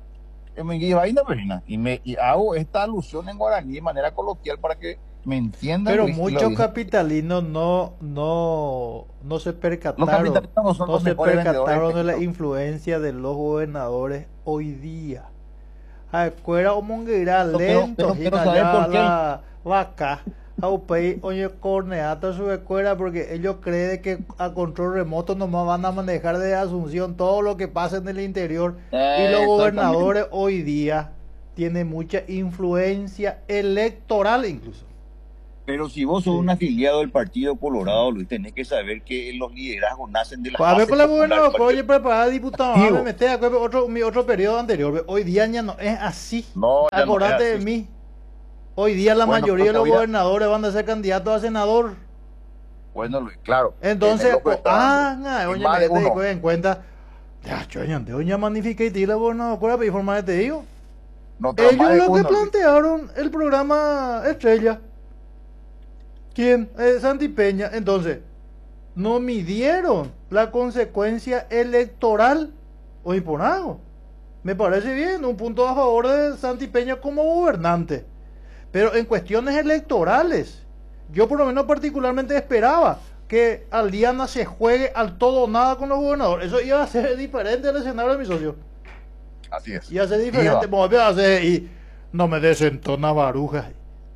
Speaker 2: Y hago esta alusión en guaraní de manera coloquial para que me entiendan.
Speaker 1: Pero muchos capitalinos no se percataron, de la influencia de los gobernadores hoy día. Acuera o mongueira lento, la vaca, oye corneata su escuela porque ellos creen que a control remoto nomás van a manejar de Asunción todo lo que pasa en el interior. Y los gobernadores hoy día tienen mucha influencia electoral incluso.
Speaker 2: Pero si vos sos un afiliado del Partido Colorado, Luis, tenés que saber que los liderazgos nacen de las
Speaker 1: A ver,
Speaker 2: bases
Speaker 1: con la
Speaker 2: populares del
Speaker 1: gobernadora, oye,
Speaker 2: Partido
Speaker 1: preparada diputado, me
Speaker 2: Colectivo.
Speaker 1: metí a otro periodo anterior. Hoy día ya no es así.
Speaker 2: No, ya no es
Speaker 1: Acordate de
Speaker 2: así.
Speaker 1: mí. Hoy día la
Speaker 2: Bueno,
Speaker 1: mayoría
Speaker 2: pero
Speaker 1: de
Speaker 2: te
Speaker 1: los
Speaker 2: voy a...
Speaker 1: gobernadores van a ser candidatos a senador.
Speaker 2: Bueno, Luis, claro, tenés
Speaker 1: Entonces,
Speaker 2: lo que está dando. Y
Speaker 1: oye,
Speaker 2: más
Speaker 1: me
Speaker 2: de
Speaker 1: te
Speaker 2: uno.
Speaker 1: en cuenta. Ya, doña magnifica y tira, gobernadora, para informar te digo.
Speaker 2: No, pero más
Speaker 1: Ellos
Speaker 2: de
Speaker 1: los que
Speaker 2: uno, Luis.
Speaker 1: plantearon el programa Estrella. ¿Quién? Santi Peña. Entonces, no midieron la consecuencia electoral hoy por algo. Me parece bien, un punto a favor de Santi Peña como gobernante. Pero en cuestiones electorales, yo por lo menos particularmente esperaba que Aldiana se juegue al todo o nada con los gobernadores. Eso iba a ser diferente al escenario de mi socio.
Speaker 2: Así es.
Speaker 1: Iba a ser
Speaker 2: Iba.
Speaker 1: diferente. Y no me desentona Baruja.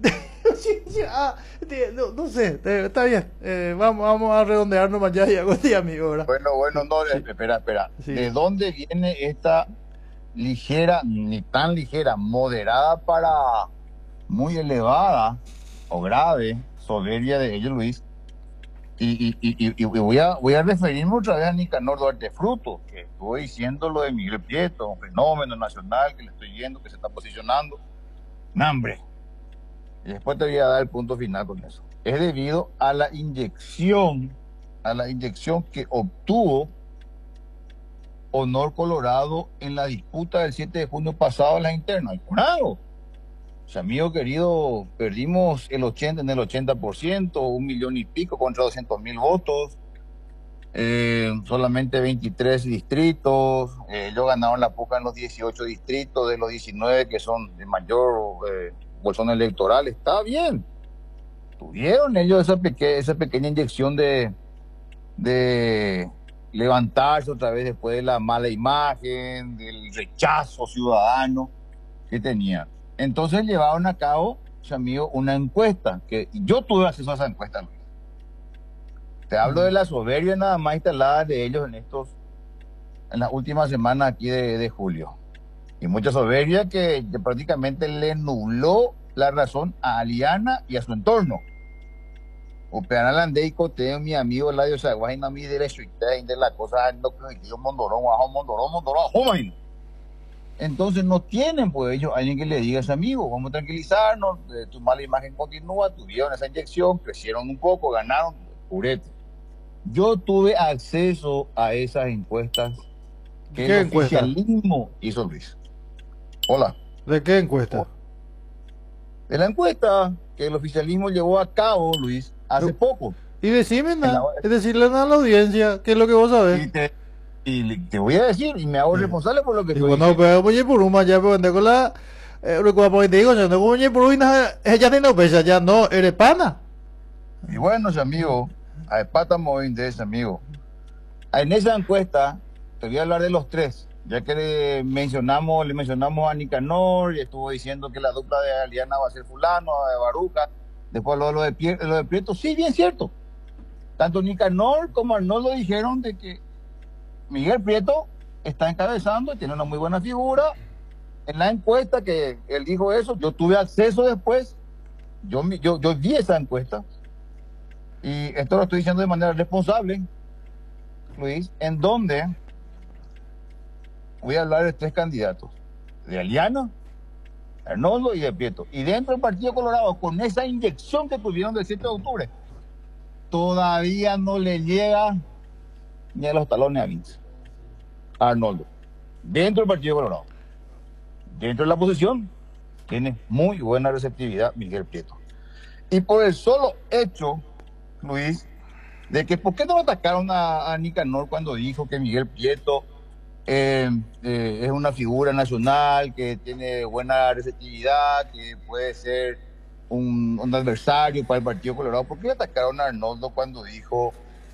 Speaker 1: No sé, está bien. Vamos a redondearnos mañana y hago día, amigo, ¿verdad?
Speaker 2: Bueno, no,
Speaker 1: Sí,
Speaker 2: espera.
Speaker 1: sí.
Speaker 2: ¿De dónde viene esta ligera, ni tan ligera, moderada para muy elevada o grave soberbia de ellos, Luis? Y voy a referirme otra vez a Nicanor Duarte Fruto, que estuvo diciendo lo de Miguel Prieto, un fenómeno nacional que le estoy viendo, que se está posicionando. No, hombre. Y después te voy a dar el punto final con eso. Es debido a la inyección que obtuvo Honor Colorado en la disputa del 7 de junio pasado en las internas. ¡Colorado! O sea, amigo querido, perdimos en el 80%, 1,000,000 y pico contra 200,000 votos, solamente 23 distritos, ellos ganaron la poca en los 18 distritos de los 19 que son de mayor bolsón electoral. Está bien, tuvieron ellos esa pequeña inyección de levantarse otra vez después de la mala imagen, del rechazo ciudadano que tenían. Entonces llevaron a cabo, amigo, una encuesta, que yo tuve acceso a esa encuesta, Luis. Te hablo de la soberbia nada más instalada de ellos en las últimas semanas aquí de julio. Y mucha soberbia que prácticamente le nubló la razón a Aliana y a su entorno. Operan Cote, mi amigo Ladio Saguain, a mi derecho y de la cosa, no creo que yo Mondorón, joven. Entonces no tienen, pues ellos, alguien que le diga a ese amigo, vamos a tranquilizarnos, tu mala imagen continúa, tuvieron esa inyección, crecieron un poco, ganaron, purete. Yo tuve acceso a esas encuestas que
Speaker 1: ¿Qué
Speaker 2: el
Speaker 1: encuesta?
Speaker 2: oficialismo hizo, Luis. Hola.
Speaker 1: ¿De qué encuesta?
Speaker 2: De la encuesta que el oficialismo llevó a cabo, Luis, hace poco.
Speaker 1: Y decime nada, es decirle nada a la audiencia, qué es lo que vos sabés.
Speaker 2: Y te voy a decir, y me hago responsable por lo que estoy
Speaker 1: diciendo. Pero oye, por una ya, pero con la. Porque te digo, yo no oye, por una, ella tiene pesa, ya no, eres pana.
Speaker 2: Y bueno, amigo, a pata de ese amigo. En esa encuesta, te voy a hablar de los tres, ya que le mencionamos a Nicanor y estuvo diciendo que la dupla de Aliana va a ser fulano, de Baruca, después lo de Prieto, sí, bien cierto. Tanto Nicanor como Arnoldo dijeron de que Miguel Prieto está encabezando y tiene una muy buena figura. En la encuesta que él dijo eso, yo tuve acceso después, yo vi esa encuesta, y esto lo estoy diciendo de manera responsable, Luis, en donde voy a hablar de tres candidatos, de Aliana, Arnoldo y de Prieto. Y dentro del Partido Colorado, con esa inyección que tuvieron del 7 de octubre, todavía no le llega ni a los talones a Vince, a Arnoldo. Dentro del Partido Colorado. Dentro de la oposición, tiene muy buena receptividad Miguel Prieto. Y por el solo hecho, Luis, de que ¿por qué no atacaron a Nicanor cuando dijo que Miguel Prieto es una figura nacional, que tiene buena receptividad, que puede ser un adversario para el Partido Colorado? ¿Por qué atacaron a Arnoldo cuando dijo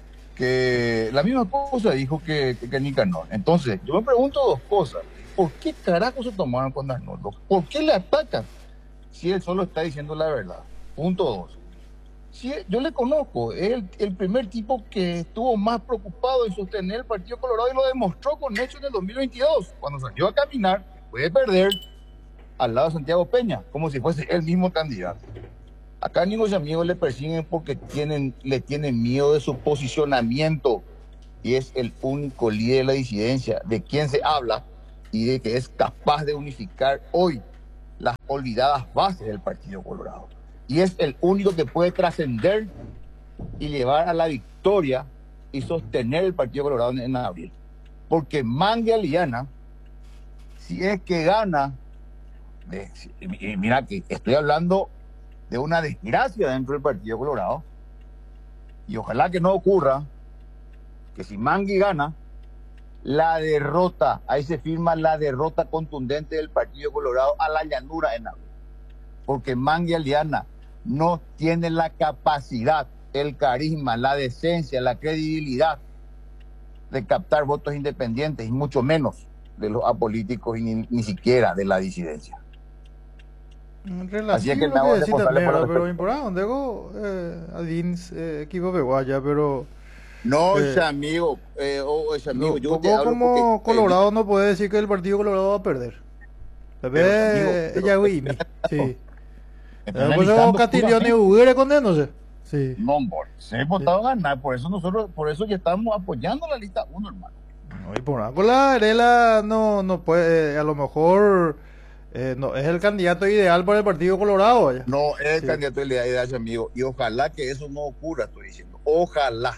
Speaker 2: que la misma cosa dijo que Nicanor? Entonces, yo me pregunto dos cosas. ¿Por qué carajo se tomaron con Arnoldo? ¿Por qué le atacan si él solo está diciendo la verdad? Punto dos. Si yo le conozco, es el primer tipo que estuvo más preocupado en sostener el Partido Colorado y lo demostró con hechos en el 2022, cuando salió a caminar, puede perder al lado de Santiago Peña, como si fuese el mismo candidato. Acá ningún amigos le persiguen porque le tienen miedo de su posicionamiento y es el único líder de la disidencia, de quien se habla y de que es capaz de unificar hoy las olvidadas bases del Partido Colorado. Y es el único que puede trascender y llevar a la victoria y sostener el Partido Colorado en abril. Porque Mangue Aliana, si es que gana, mira que estoy hablando de una desgracia dentro del Partido Colorado, y ojalá que no ocurra, que si Mangue gana, la derrota, ahí se firma la derrota contundente del Partido Colorado a la llanura en abril. Porque Mangue Aliana no tiene la capacidad, el carisma, la decencia, la credibilidad de captar votos independientes y mucho menos de los apolíticos y ni siquiera de la disidencia.
Speaker 1: Así es que nada de pero importante, Adins equipo de Guaya, pero
Speaker 2: no, ese amigo,
Speaker 1: yo te hablo como Colorado no puede decir que el Partido Colorado va a perder. Sí. Pues Castiglione hubiera condenándose. Sí.
Speaker 2: No, se ha votado a ganar, por eso ya estamos apoyando la lista 1, hermano.
Speaker 1: No, y por algo la Arela no puede, a lo mejor no es el candidato ideal para el Partido Colorado. Allá.
Speaker 2: No es el candidato ideal, amigo, y ojalá que eso no ocurra, estoy diciendo. Ojalá.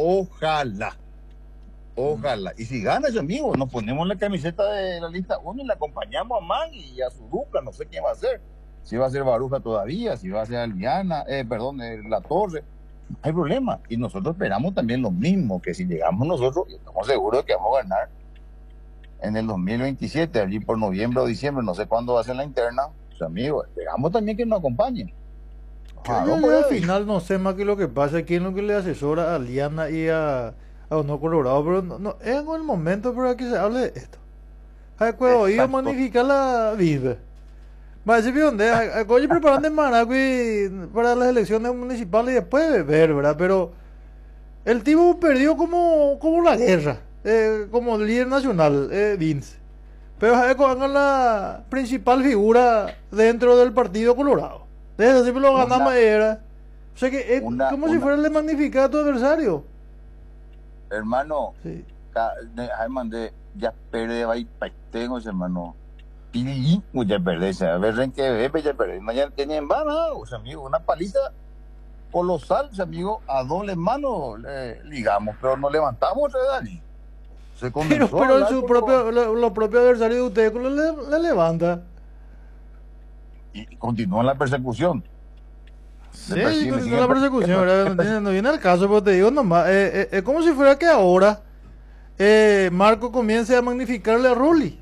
Speaker 2: Y si gana ese amigo, nos ponemos la camiseta de la lista 1 y le acompañamos a Man y a su dupla, no sé quién va a ser. Si va a ser Baruja todavía, si va a ser Aliana, La Torre, no hay problema. Y nosotros esperamos también lo mismo, que si llegamos nosotros, estamos seguros de que vamos a ganar en el 2027, allí por noviembre o diciembre, no sé cuándo va a ser la interna. Pues amigos, esperamos también que nos acompañen.
Speaker 1: Yo al final no sé más que lo que pasa, quién es lo que le asesora a Aliana y a Honor Colorado, pero no es en el momento para que se hable de esto. Hay que oír magnificar la vida. Va a decir, ¿dónde? Oye, preparan de Maracui para las elecciones municipales y después ver, ¿verdad? Pero el tipo perdió como la guerra, como líder nacional, Vince. Pero hagan la principal figura dentro del Partido Colorado. Desde siempre lo ganamos era. O sea que es como si fuera el de magnificar a tu adversario.
Speaker 2: Hermano, sí. Ya perdí, tengo ese hermano. Y ya perdí, a ver, ya perdí. Mañana tenían amigo, una paliza colosal, amigo, a doble mano ligamos, pero nos levantamos, Dani.
Speaker 1: Pero los propios adversarios de ustedes le levanta.
Speaker 2: Y continúa la persecución.
Speaker 1: Sí, continúa la persecución, no viene al caso, pero te digo nomás, es como si fuera que ahora Marco comience a magnificarle a Rulli.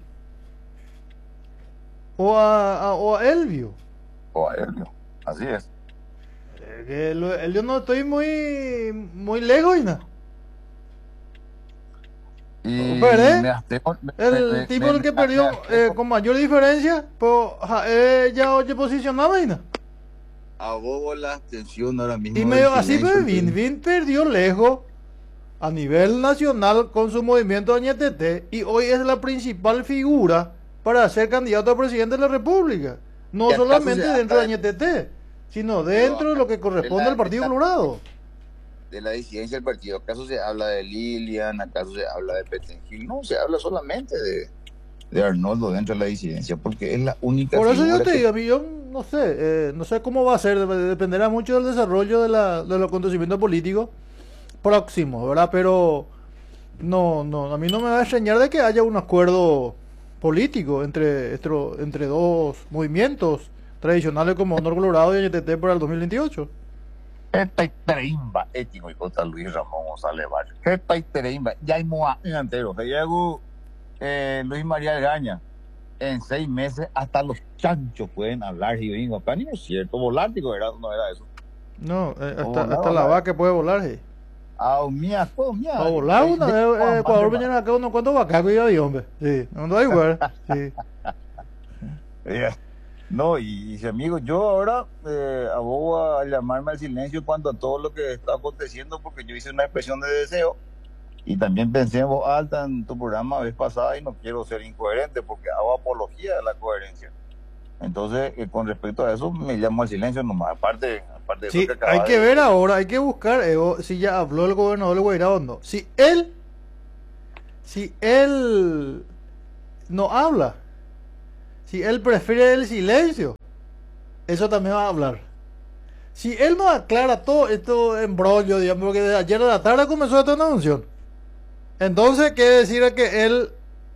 Speaker 1: O a Elvio.
Speaker 2: Así es.
Speaker 1: Yo no estoy muy lejos, ¿no?
Speaker 2: Y
Speaker 1: el tipo el que perdió con mayor diferencia, pues ya oye posicionado, ¿no?
Speaker 2: Abogo la atención ahora mismo.
Speaker 1: Y medio así, pues Vin perdió lejos a nivel nacional con su movimiento Añetete y hoy es la principal figura para ser candidato a presidente de la República. No solamente dentro de Añetete, sino dentro de lo que corresponde al Partido Colorado.
Speaker 2: De la disidencia del partido. ¿Acaso se habla de Lilian? ¿Acaso se habla de Petengil? No, se habla solamente de Arnoldo dentro de la disidencia, porque es la única.
Speaker 1: Por eso yo te digo, yo no sé cómo va a ser, dependerá mucho del desarrollo de los acontecimientos políticos próximos, ¿verdad? Pero no, a mí no me va a extrañar de que haya un acuerdo político entre dos movimientos tradicionales como Honor Colorado y NTT para el 2028.
Speaker 2: Esta Itereimba, ético y contra Luis Ramón González Valle. Esta Itereimba, ya hay moa entero. Luis María Gaña, en 6 meses hasta los chanchos pueden hablar. Y yo digo, acá ni es cierto, volártico no era eso.
Speaker 1: No, hasta la vaca puede volar.
Speaker 2: Mía.
Speaker 1: A volar una vez, Ecuador venía acá unos cuantos vacacos y avión, hombre. Sí, no da igual. Sí.
Speaker 2: No, y amigo, yo ahora abogo a llamarme al silencio en cuanto a todo lo que está aconteciendo, porque yo hice una expresión de deseo y también pensé en voz alta en tu programa la vez pasada y no quiero ser incoherente porque hago apología de la coherencia. Entonces, con respecto a eso, me llamo al silencio nomás. Aparte de eso
Speaker 1: Sí,
Speaker 2: que
Speaker 1: hay
Speaker 2: acaba
Speaker 1: que
Speaker 2: de
Speaker 1: ver
Speaker 2: decir.
Speaker 1: ahora, hay que buscar si ya habló el gobernador de Guairá o no. Si él no habla, si él prefiere el silencio, eso también va a hablar. Si él no aclara todo esto embrollo, digamos, porque de ayer a la tarde comenzó esta anuncio, entonces quiere decir que él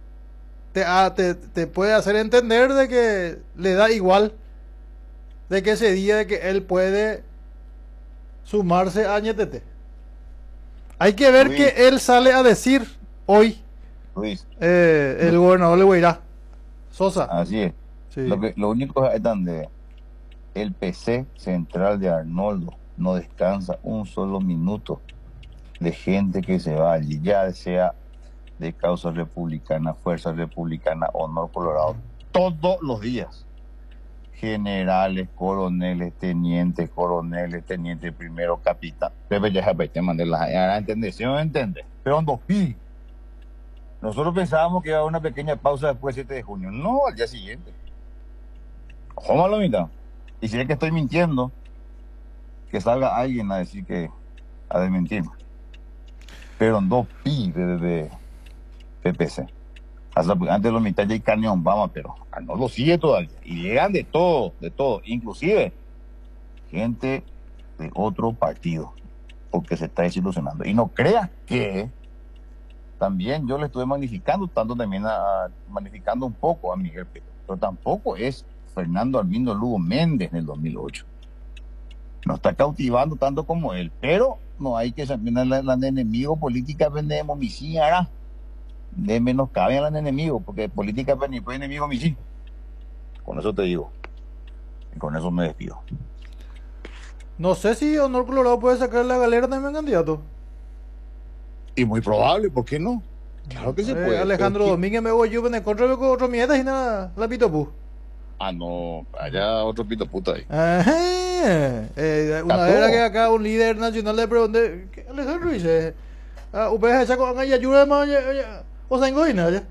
Speaker 1: te puede hacer entender de que le da igual, de que ese día de que él puede sumarse a Ñetete. Hay que ver
Speaker 2: Luis,
Speaker 1: que él sale a decir hoy,
Speaker 2: Luis,
Speaker 1: el gobernador de Guairá, Sosa.
Speaker 2: así es.
Speaker 1: Sí.
Speaker 2: Lo único es donde el PC central de Arnoldo no descansa un solo minuto de gente que se va allí, ya sea de Causa Republicana, Fuerza Republicana, Honor Colorado, todos los días. Generales, coroneles, teniente primero, capitán. Debe ya te mandé la entender, ¿sí me entiende? Pero ando pi. Nosotros pensábamos que iba a haber una pequeña pausa después del 7 de junio. No, al día siguiente. Ojo, la mitad. Y si es que estoy mintiendo, que salga alguien a decir que a desmentir. Pero ando pi de PPC. Hasta antes de la mitad ya hay cañón, vamos, pero no lo sigue todavía. Y llegan de todo, inclusive gente de otro partido, porque se está desilusionando. Y no creas que también yo le estuve magnificando, tanto también magnificando un poco a Miguel Pérez, pero tampoco es Fernando Armindo Lugo Méndez en el 2008. No está cautivando tanto como él, pero no hay que examinar la de enemigo política vendemos misiara. De menos cabe al enemigo, porque política pues enemigo mi. Con eso te digo. Y con eso me despido.
Speaker 1: No sé si Honor Colorado puede sacar la galera también candidato.
Speaker 2: Y muy probable, ¿por qué no? Claro que se puede.
Speaker 1: Alejandro Domínguez me voy yo en contra de otro mierda y nada, la pitopu.
Speaker 2: No, allá otro pito puta ahí.
Speaker 1: Una vez era que acá un líder nacional le pregunté, ¿qué Alejandro dice? UPS saco y ayuda más, o sea, engoina ya.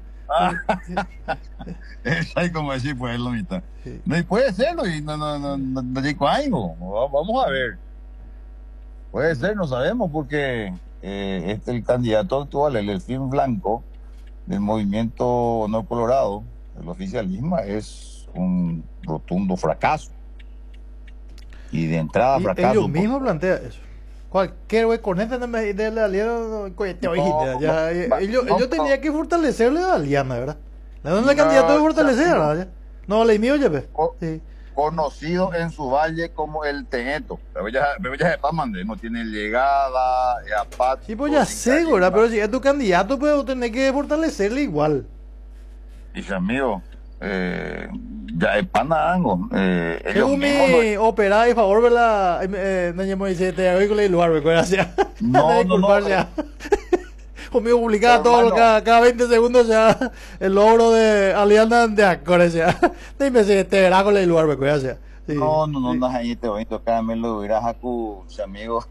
Speaker 2: Es ahí como decir, pues es lo mitad. Sí. No, y puede serlo, y no digo algo. Vamos a ver. Puede ser, no sabemos, porque el candidato actual, el Elfín Blanco, del movimiento Honor Colorado, el oficialismo, es un rotundo fracaso. Y de entrada, fracaso.
Speaker 1: Ellos mismos plantean eso. Cualquier güey con este de la alianza, ellos tenían que fortalecerle a la alianza, ¿verdad? ¿De dónde el candidato de fortalecer? No, le mío ya
Speaker 2: sí. Conocido en su valle como el Teneto. Pero ya se mandé, no tiene llegada, apático.
Speaker 1: Sí, pues ya sé, ¿verdad? Pero si es tu candidato, pues tenés que fortalecerle igual.
Speaker 2: Dice, amigo, ya es panango.
Speaker 1: Ellos me operaba y favor, ¿verdad? No llamo y dice, te oigo el lugar, gracias.
Speaker 2: No.
Speaker 1: Conmigo publicaba todo, cada 20 segundos ya el logro de Alianza de Acores, ya. Dime si te verá con el lugar, gracias.
Speaker 2: Sí. No, ahí te voy a tocar, me lo dirás a tu amigo.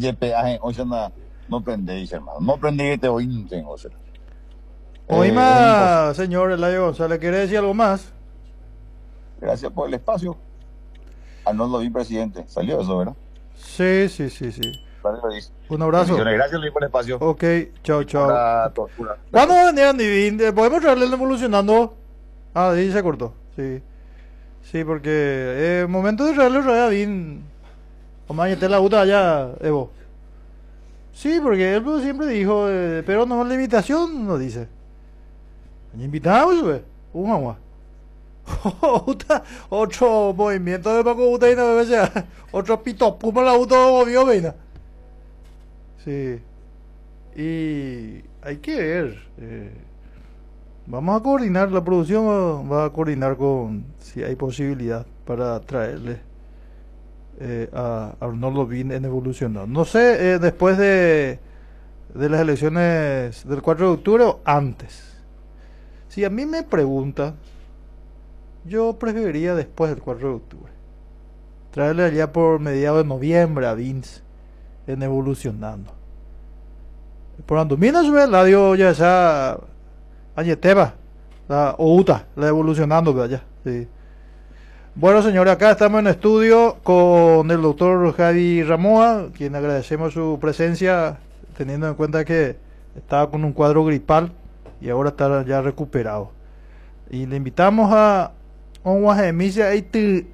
Speaker 2: No prendéis, hermano. No prendéis, te voy a tengo.
Speaker 1: Hoy más, señor Eladio González, ¿quiere decir algo más?
Speaker 2: Gracias por el espacio. Arnoldo Vín, presidente. Salió eso, ¿verdad?
Speaker 1: Sí. Un abrazo.
Speaker 2: Gracias, Luis, por el espacio.
Speaker 1: Ok, chao. ¿Cuándo vendían Divin? ¿Podemos traerle el evolucionando? Ahí se cortó. Sí, porque momento de traerle a Divin. O más, ya la UTA allá, Evo. Sí, porque él siempre dijo, pero no la invitación, no dice. Invitamos, güey. Un agua. Otro movimiento de Paco Uta y no sea otro pito puma la auto vio veina. Sí. Y hay que ver. Vamos a coordinar, la producción va a coordinar con si hay posibilidad para traerle a Arnoldo Vín en evolucionado. No sé, después de las elecciones del 4 de octubre o antes. Si a mí me pregunta, yo preferiría después del 4 de octubre. Traerle allá por mediados de noviembre a Vince en evolucionando. Por Andumina sube la dio ya esa Ayeteba, la Outa, la evolucionando de allá. Sí. Bueno, señores, acá estamos en estudio con el doctor Javi Ramoa, quien agradecemos su presencia, teniendo en cuenta que estaba con un cuadro gripal y ahora está ya recuperado. Y le invitamos a un guajemisia